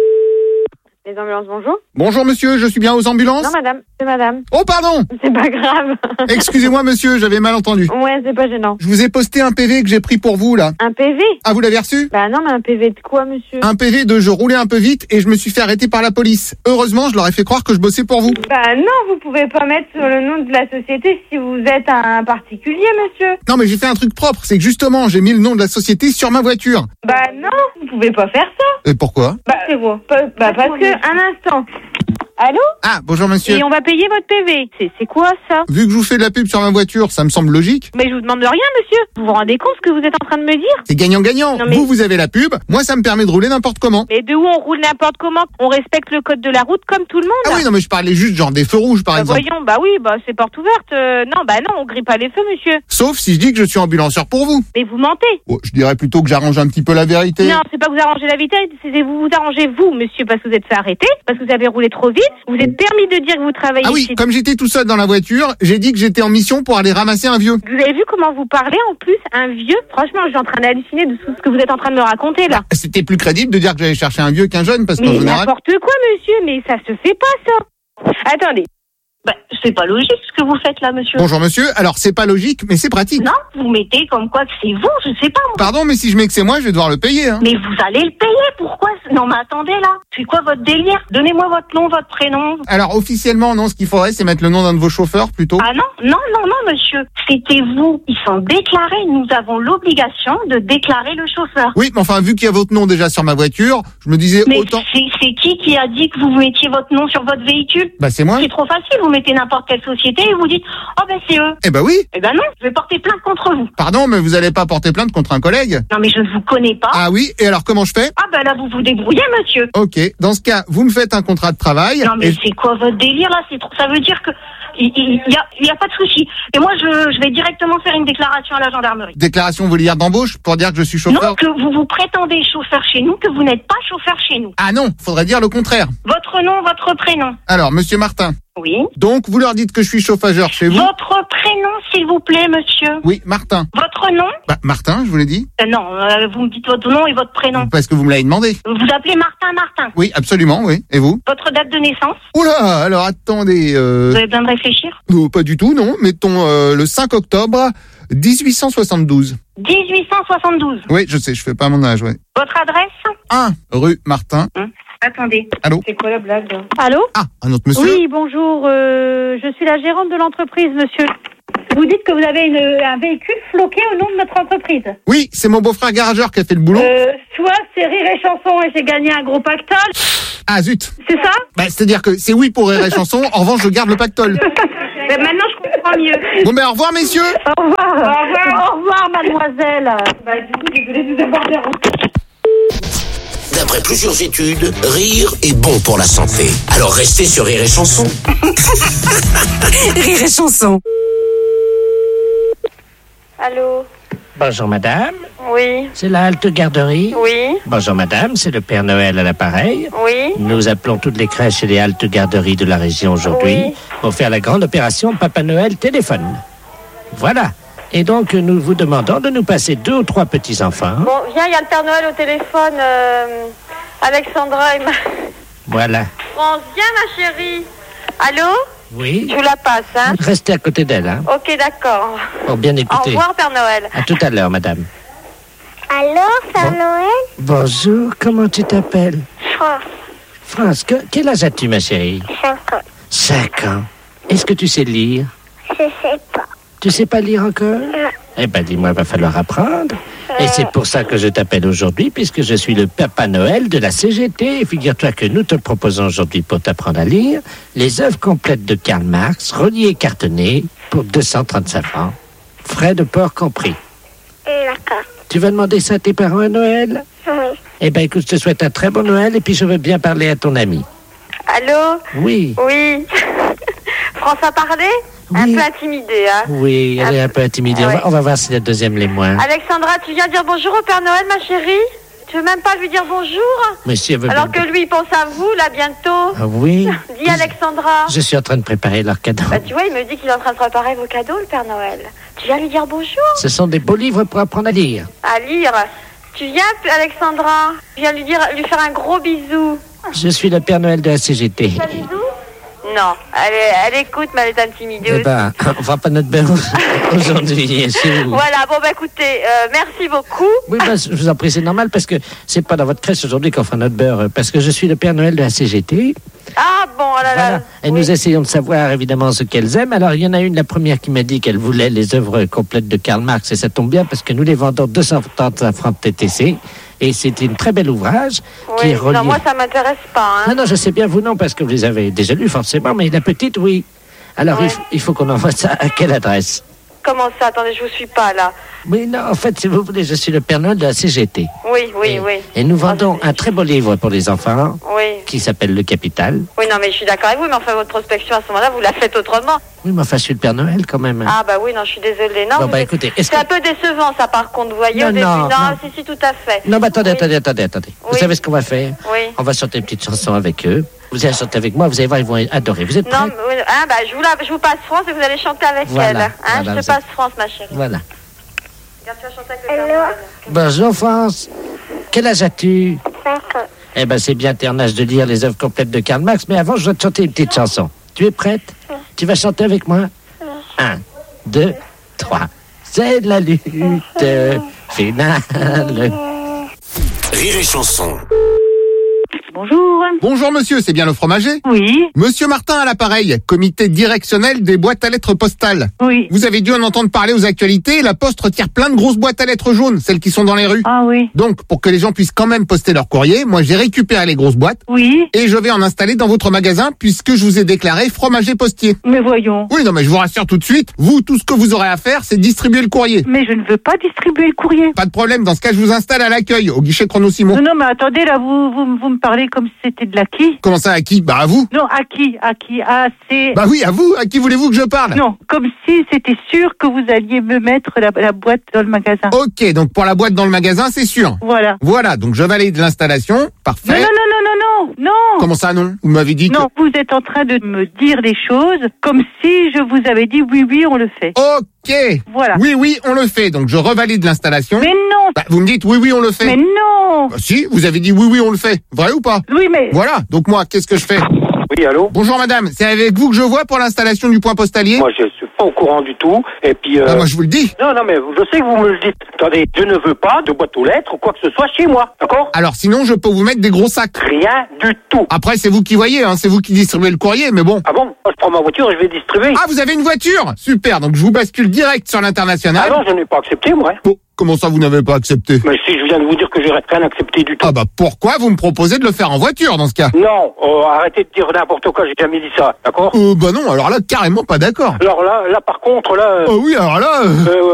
Les ambulances, bonjour. Bonjour monsieur, je suis bien aux ambulances? Non madame, c'est madame. Oh pardon. C'est pas grave. Excusez-moi monsieur, j'avais mal entendu. Ouais, c'est pas gênant. Je vous ai posté un PV que j'ai pris pour vous là. Un PV? Ah, vous l'avez reçu? Non, mais un PV de quoi, monsieur? Un PV de je roulais un peu vite et je me suis fait arrêter par la police. Heureusement, je leur ai fait croire que je bossais pour vous. Non, vous pouvez pas mettre sur le nom de la société si vous êtes un particulier, monsieur. Non mais j'ai fait un truc propre, c'est que justement j'ai mis le nom de la société sur ma voiture. Non, vous pouvez pas faire ça. Et pourquoi? C'est vous. Parce que, un instant. Allô? Ah, bonjour monsieur. Et on va payer votre PV. C'est quoi ça? Vu que je vous fais de la pub sur ma voiture, ça me semble logique. Mais je vous demande de rien, monsieur. Vous vous rendez compte ce que vous êtes en train de me dire? C'est gagnant-gagnant. Non, mais... Vous avez la pub, moi ça me permet de rouler n'importe comment. Mais de où on roule n'importe comment? On respecte le code de la route comme tout le monde. Ah oui, non mais je parlais juste genre des feux rouges par exemple. Voyons, c'est porte ouverte. Non, on grille pas les feux, monsieur. Sauf si je dis que je suis ambulanceur pour vous. Mais vous mentez. Oh, je dirais plutôt que j'arrange un petit peu la vérité. Non, c'est pas que vous arrangez la vérité, c'est vous arrangez vous, monsieur, parce que vous êtes fait arrêter, parce que vous avez roulé trop vite, vous êtes permis de dire que vous travaillez Ah oui, chez... comme j'étais tout seul dans la voiture, j'ai dit que j'étais en mission pour aller ramasser un vieux. Vous avez vu comment vous parlez en plus, un vieux? Franchement, je suis en train d'halluciner de tout ce que vous êtes en train de me raconter là. C'était plus crédible de dire que j'allais chercher un vieux qu'un jeune, parce qu'en mais général... n'importe quoi, monsieur, mais ça se fait pas ça. Attendez. C'est pas logique ce que vous faites là, monsieur. Bonjour monsieur, alors c'est pas logique, mais c'est pratique. Non, vous mettez comme quoi que c'est vous, je sais pas. Moi. Pardon, mais si je mets que c'est moi, je vais devoir le payer. Hein. Mais vous allez le payer, pourquoi? Non mais attendez là, c'est quoi votre délire? Donnez-moi votre nom, votre prénom. Alors officiellement, non, ce qu'il faudrait, c'est mettre le nom d'un de vos chauffeurs plutôt. Ah non, monsieur, c'était vous. Ils sont déclarés, nous avons l'obligation de déclarer le chauffeur. Oui, mais enfin, vu qu'il y a votre nom déjà sur ma voiture, je me disais mais autant... c'est qui a dit que vous mettiez votre nom sur votre véhicule? C'est moi. C'est trop facile, vous mettez n'importe quelle société et vous dites c'est eux. Oui. Non, je vais porter plainte contre vous. Pardon, mais vous allez pas porter plainte contre un collègue? Non, mais je ne vous connais pas. Ah oui, et alors comment je fais? Là, vous vous débrouillez, monsieur. Ok, dans ce cas, vous me faites un contrat de travail. Non, mais c'est quoi votre délire, là? Ça veut dire que Il y a pas de souci. Et moi, je vais directement faire une déclaration à la gendarmerie. Déclaration, vous voulez dire d'embauche pour dire que je suis chauffeur? Non, que vous prétendez chauffeur chez nous, que vous n'êtes pas chauffeur chez nous. Ah non, faudrait dire le contraire. Votre nom, votre prénom. Alors, monsieur Martin. Oui. Donc, vous leur dites que je suis chauffageur chez vous? Votre prénom, s'il vous plaît, monsieur. Oui, Martin. Votre nom? Martin, je vous l'ai dit. Non, vous me dites votre nom et votre prénom. Parce que vous me l'avez demandé. Vous appelez Martin. Oui, absolument, oui. Et vous? Votre date de naissance? Oula, alors attendez... Vous avez besoin de réfléchir? Pas du tout, non. Mettons le 5 octobre 1872. 1872. Oui, je sais, je fais pas mon âge, ouais. Votre adresse? 1 rue Martin. Attendez. Allô? C'est quoi la blague? Allô? Ah, un autre monsieur? Oui, bonjour. Je suis la gérante de l'entreprise, monsieur. Vous dites que vous avez un véhicule floqué au nom de notre entreprise. Oui, c'est mon beau-frère garageur qui a fait le boulot. Soit c'est Rire et Chanson et j'ai gagné un gros pactole. Ah zut. C'est ça? C'est-à-dire que c'est oui pour Rire et Chanson, en revanche je garde le pactole. Maintenant je comprends mieux. Bon au revoir messieurs. Au revoir. Au revoir mademoiselle. Du coup, désolée de vous avoir dérangé. D'après plusieurs études, rire est bon pour la santé. Alors restez sur Rire et Chanson. Rire et Chanson. Allô? Bonjour madame. Oui. C'est la halte garderie? Oui. Bonjour madame, c'est le Père Noël à l'appareil. Oui. Nous appelons toutes les crèches et les haltes garderies de la région aujourd'hui pour faire la grande opération Papa Noël téléphone. Voilà. Et donc nous vous demandons de nous passer 2 ou 3 petits-enfants. Bon, viens, il y a le Père Noël au téléphone. Alexandra et Voilà. France, viens ma chérie. Allô? Oui. Je vous la passe, hein? Restez à côté d'elle, hein? Ok, d'accord. Pour bien Au écouter. revoir, Père Noël. À tout à l'heure, madame. Allô, Père Noël? Bonjour, comment tu t'appelles? France. France, quel âge as-tu, ma chérie? 5 ans. 5 ans. Est-ce que tu sais lire? Je sais pas. Tu sais pas lire encore? Non. Eh ben, dis-moi, il va falloir apprendre. Et c'est pour ça que je t'appelle aujourd'hui, puisque je suis le Papa Noël de la CGT. Et figure-toi que nous te proposons aujourd'hui, pour t'apprendre à lire, les œuvres complètes de Karl Marx, reliées et cartonnées, pour 235 francs. Frais de port compris. D'accord. Tu vas demander ça à tes parents à Noël? Oui. Eh ben, écoute, je te souhaite un très bon Noël, et puis je veux bien parler à ton ami. Allô? Oui. Oui. France a parlé? Oui. Un peu intimidée, hein? Oui, elle est un peu intimidée. Ouais. On va voir si la deuxième l'est moins. Alexandra, tu viens dire bonjour au Père Noël, ma chérie? Tu veux même pas lui dire bonjour? Monsieur veut Alors bien- que lui, il pense à vous, là, bientôt. Ah oui. Dis, Alexandra. Je suis en train de préparer leur cadeau. Bah, tu vois, il me dit qu'il est en train de préparer vos cadeaux, le Père Noël. Tu viens lui dire bonjour? Ce sont des beaux livres pour apprendre à lire. À lire. Tu viens, Alexandra? Tu viens lui faire un gros bisou. Je suis le Père Noël de la CGT. Un bisou? Non, elle écoute, mais elle est intimidée Eh aussi. ben, on fera pas notre beurre aujourd'hui, chez vous. Voilà, bon, bah écoutez, merci beaucoup. Oui, ben, je vous en prie, c'est normal parce que c'est pas dans votre crèche aujourd'hui qu'on fera notre beurre, parce que je suis le Père Noël de la CGT. Ah, bon, oh là là. Voilà. Et nous essayons de savoir évidemment ce qu'elles aiment. Alors, il y en a une, la première, qui m'a dit qu'elle voulait les œuvres complètes de Karl Marx, et ça tombe bien parce que nous les vendons 235 francs de TTC. Et c'est un très bel ouvrage qui Oui, est relié. non, moi, ça m'intéresse pas, hein. Non, je sais bien, vous non, parce que vous les avez déjà lus forcément, mais la petite, oui. Alors, Ouais. il faut qu'on envoie ça à quelle adresse? Comment ça? Attendez, je vous suis pas, là. Oui, non, en fait, si vous voulez, je suis le Père Noël de la CGT. Oui, oui, oui. Et nous vendons un très beau livre pour les enfants Oui. qui s'appelle Le Capital. Oui, non, mais je suis d'accord avec vous, mais enfin, votre prospection, à ce moment-là, vous la faites autrement. Oui, mais enfin, je suis le Père Noël quand même. Ah, bah oui, non, je suis désolée. Non, Bon, vous bah, êtes- écoutez, est-ce c'est un peu décevant, ça, par contre, vous voyez, Non, au début. non, non. Si, tout à fait. Non, mais attendez. Vous Oui. savez ce qu'on va faire? Oui. On va chanter une petite chanson avec eux. Vous allez chanter avec moi, vous allez voir, ils vont adorer. Vous êtes prêts? Non, mais, oui, bah, je vous passe France et vous allez chanter avec Voilà, elle. Hein, voilà, je vous te passe France, ma chérie. Voilà. Regarde, tu vas chanter avec le Père Noël. Bonjour, France. Quel âge as-tu? 5 ans. Eh ben, c'est bien ton âge de lire les œuvres complètes de Karl Marx, mais avant, je vais te chanter une petite chanson. Tu es prête? Tu vas chanter avec moi? 1, 2, 3. C'est la lutte finale. Rire et Chanson. Bonjour. Bonjour monsieur, c'est bien le fromager? Oui. Monsieur Martin à l'appareil, comité directionnel des boîtes à lettres postales. Oui. Vous avez dû en entendre parler aux actualités, la Poste retire plein de grosses boîtes à lettres jaunes, celles qui sont dans les rues. Ah oui. Donc, pour que les gens puissent quand même poster leur courrier, moi j'ai récupéré les grosses boîtes. Oui. Et je vais en installer dans votre magasin puisque je vous ai déclaré fromager postier. Mais voyons. Oui, non mais je vous rassure tout de suite, vous, tout ce que vous aurez à faire, c'est distribuer le courrier. Mais je ne veux pas distribuer le courrier. Pas de problème, dans ce cas je vous installe à l'accueil, au guichet Chrono Simon. Non, mais attendez, là, vous me parlez comme si c'était de l'acquis. Comment ça, à qui? Bah à vous. Non, acquis, c'est... Bah oui, à vous. À qui voulez-vous que je parle? Non, comme si c'était sûr que vous alliez me mettre la boîte dans le magasin. Ok, donc pour la boîte dans le magasin, c'est sûr. Voilà. Voilà, donc je valide l'installation. Parfait. Non. Comment ça, non? Vous m'avez dit Non, vous êtes en train de me dire les choses comme si je vous avais dit oui, on le fait. Ok. Voilà. Oui, on le fait. Donc je revalide l'installation. Mais non. Bah, vous me dites oui, on le fait. Mais non. Bah, si, vous avez dit oui, on le fait. Vrai ou pas? Oui, mais... Voilà, donc moi, qu'est-ce que je fais? Oui, allô? Bonjour madame, c'est avec vous que je vois pour l'installation du point postalier? Moi, je suis pas au courant du tout. Et puis... Bah, moi, je vous le dis. Non, mais je sais que vous me le dites. Attendez, je ne veux pas de boîte aux lettres ou quoi que ce soit chez moi, d'accord? Alors sinon, je peux vous mettre des gros sacs. Rien du tout. Après, c'est vous qui voyez, hein, c'est vous qui distribuez le courrier, mais bon. Ah bon? Moi, je prends ma voiture et je vais distribuer. Ah, vous avez une voiture? Super, donc je vous bascule direct sur l'international. Ah non, je n'ai pas accepté, moi. Oh, comment ça, vous n'avez pas accepté? Mais si je viens de vous dire que j'ai rien accepté du tout. Ah bah pourquoi vous me proposez de le faire en voiture dans ce cas? Non, arrêtez de dire n'importe quoi, j'ai jamais dit ça, d'accord? Bah non, alors là, carrément pas d'accord. Alors là, par contre, là... Oh oui, alors là...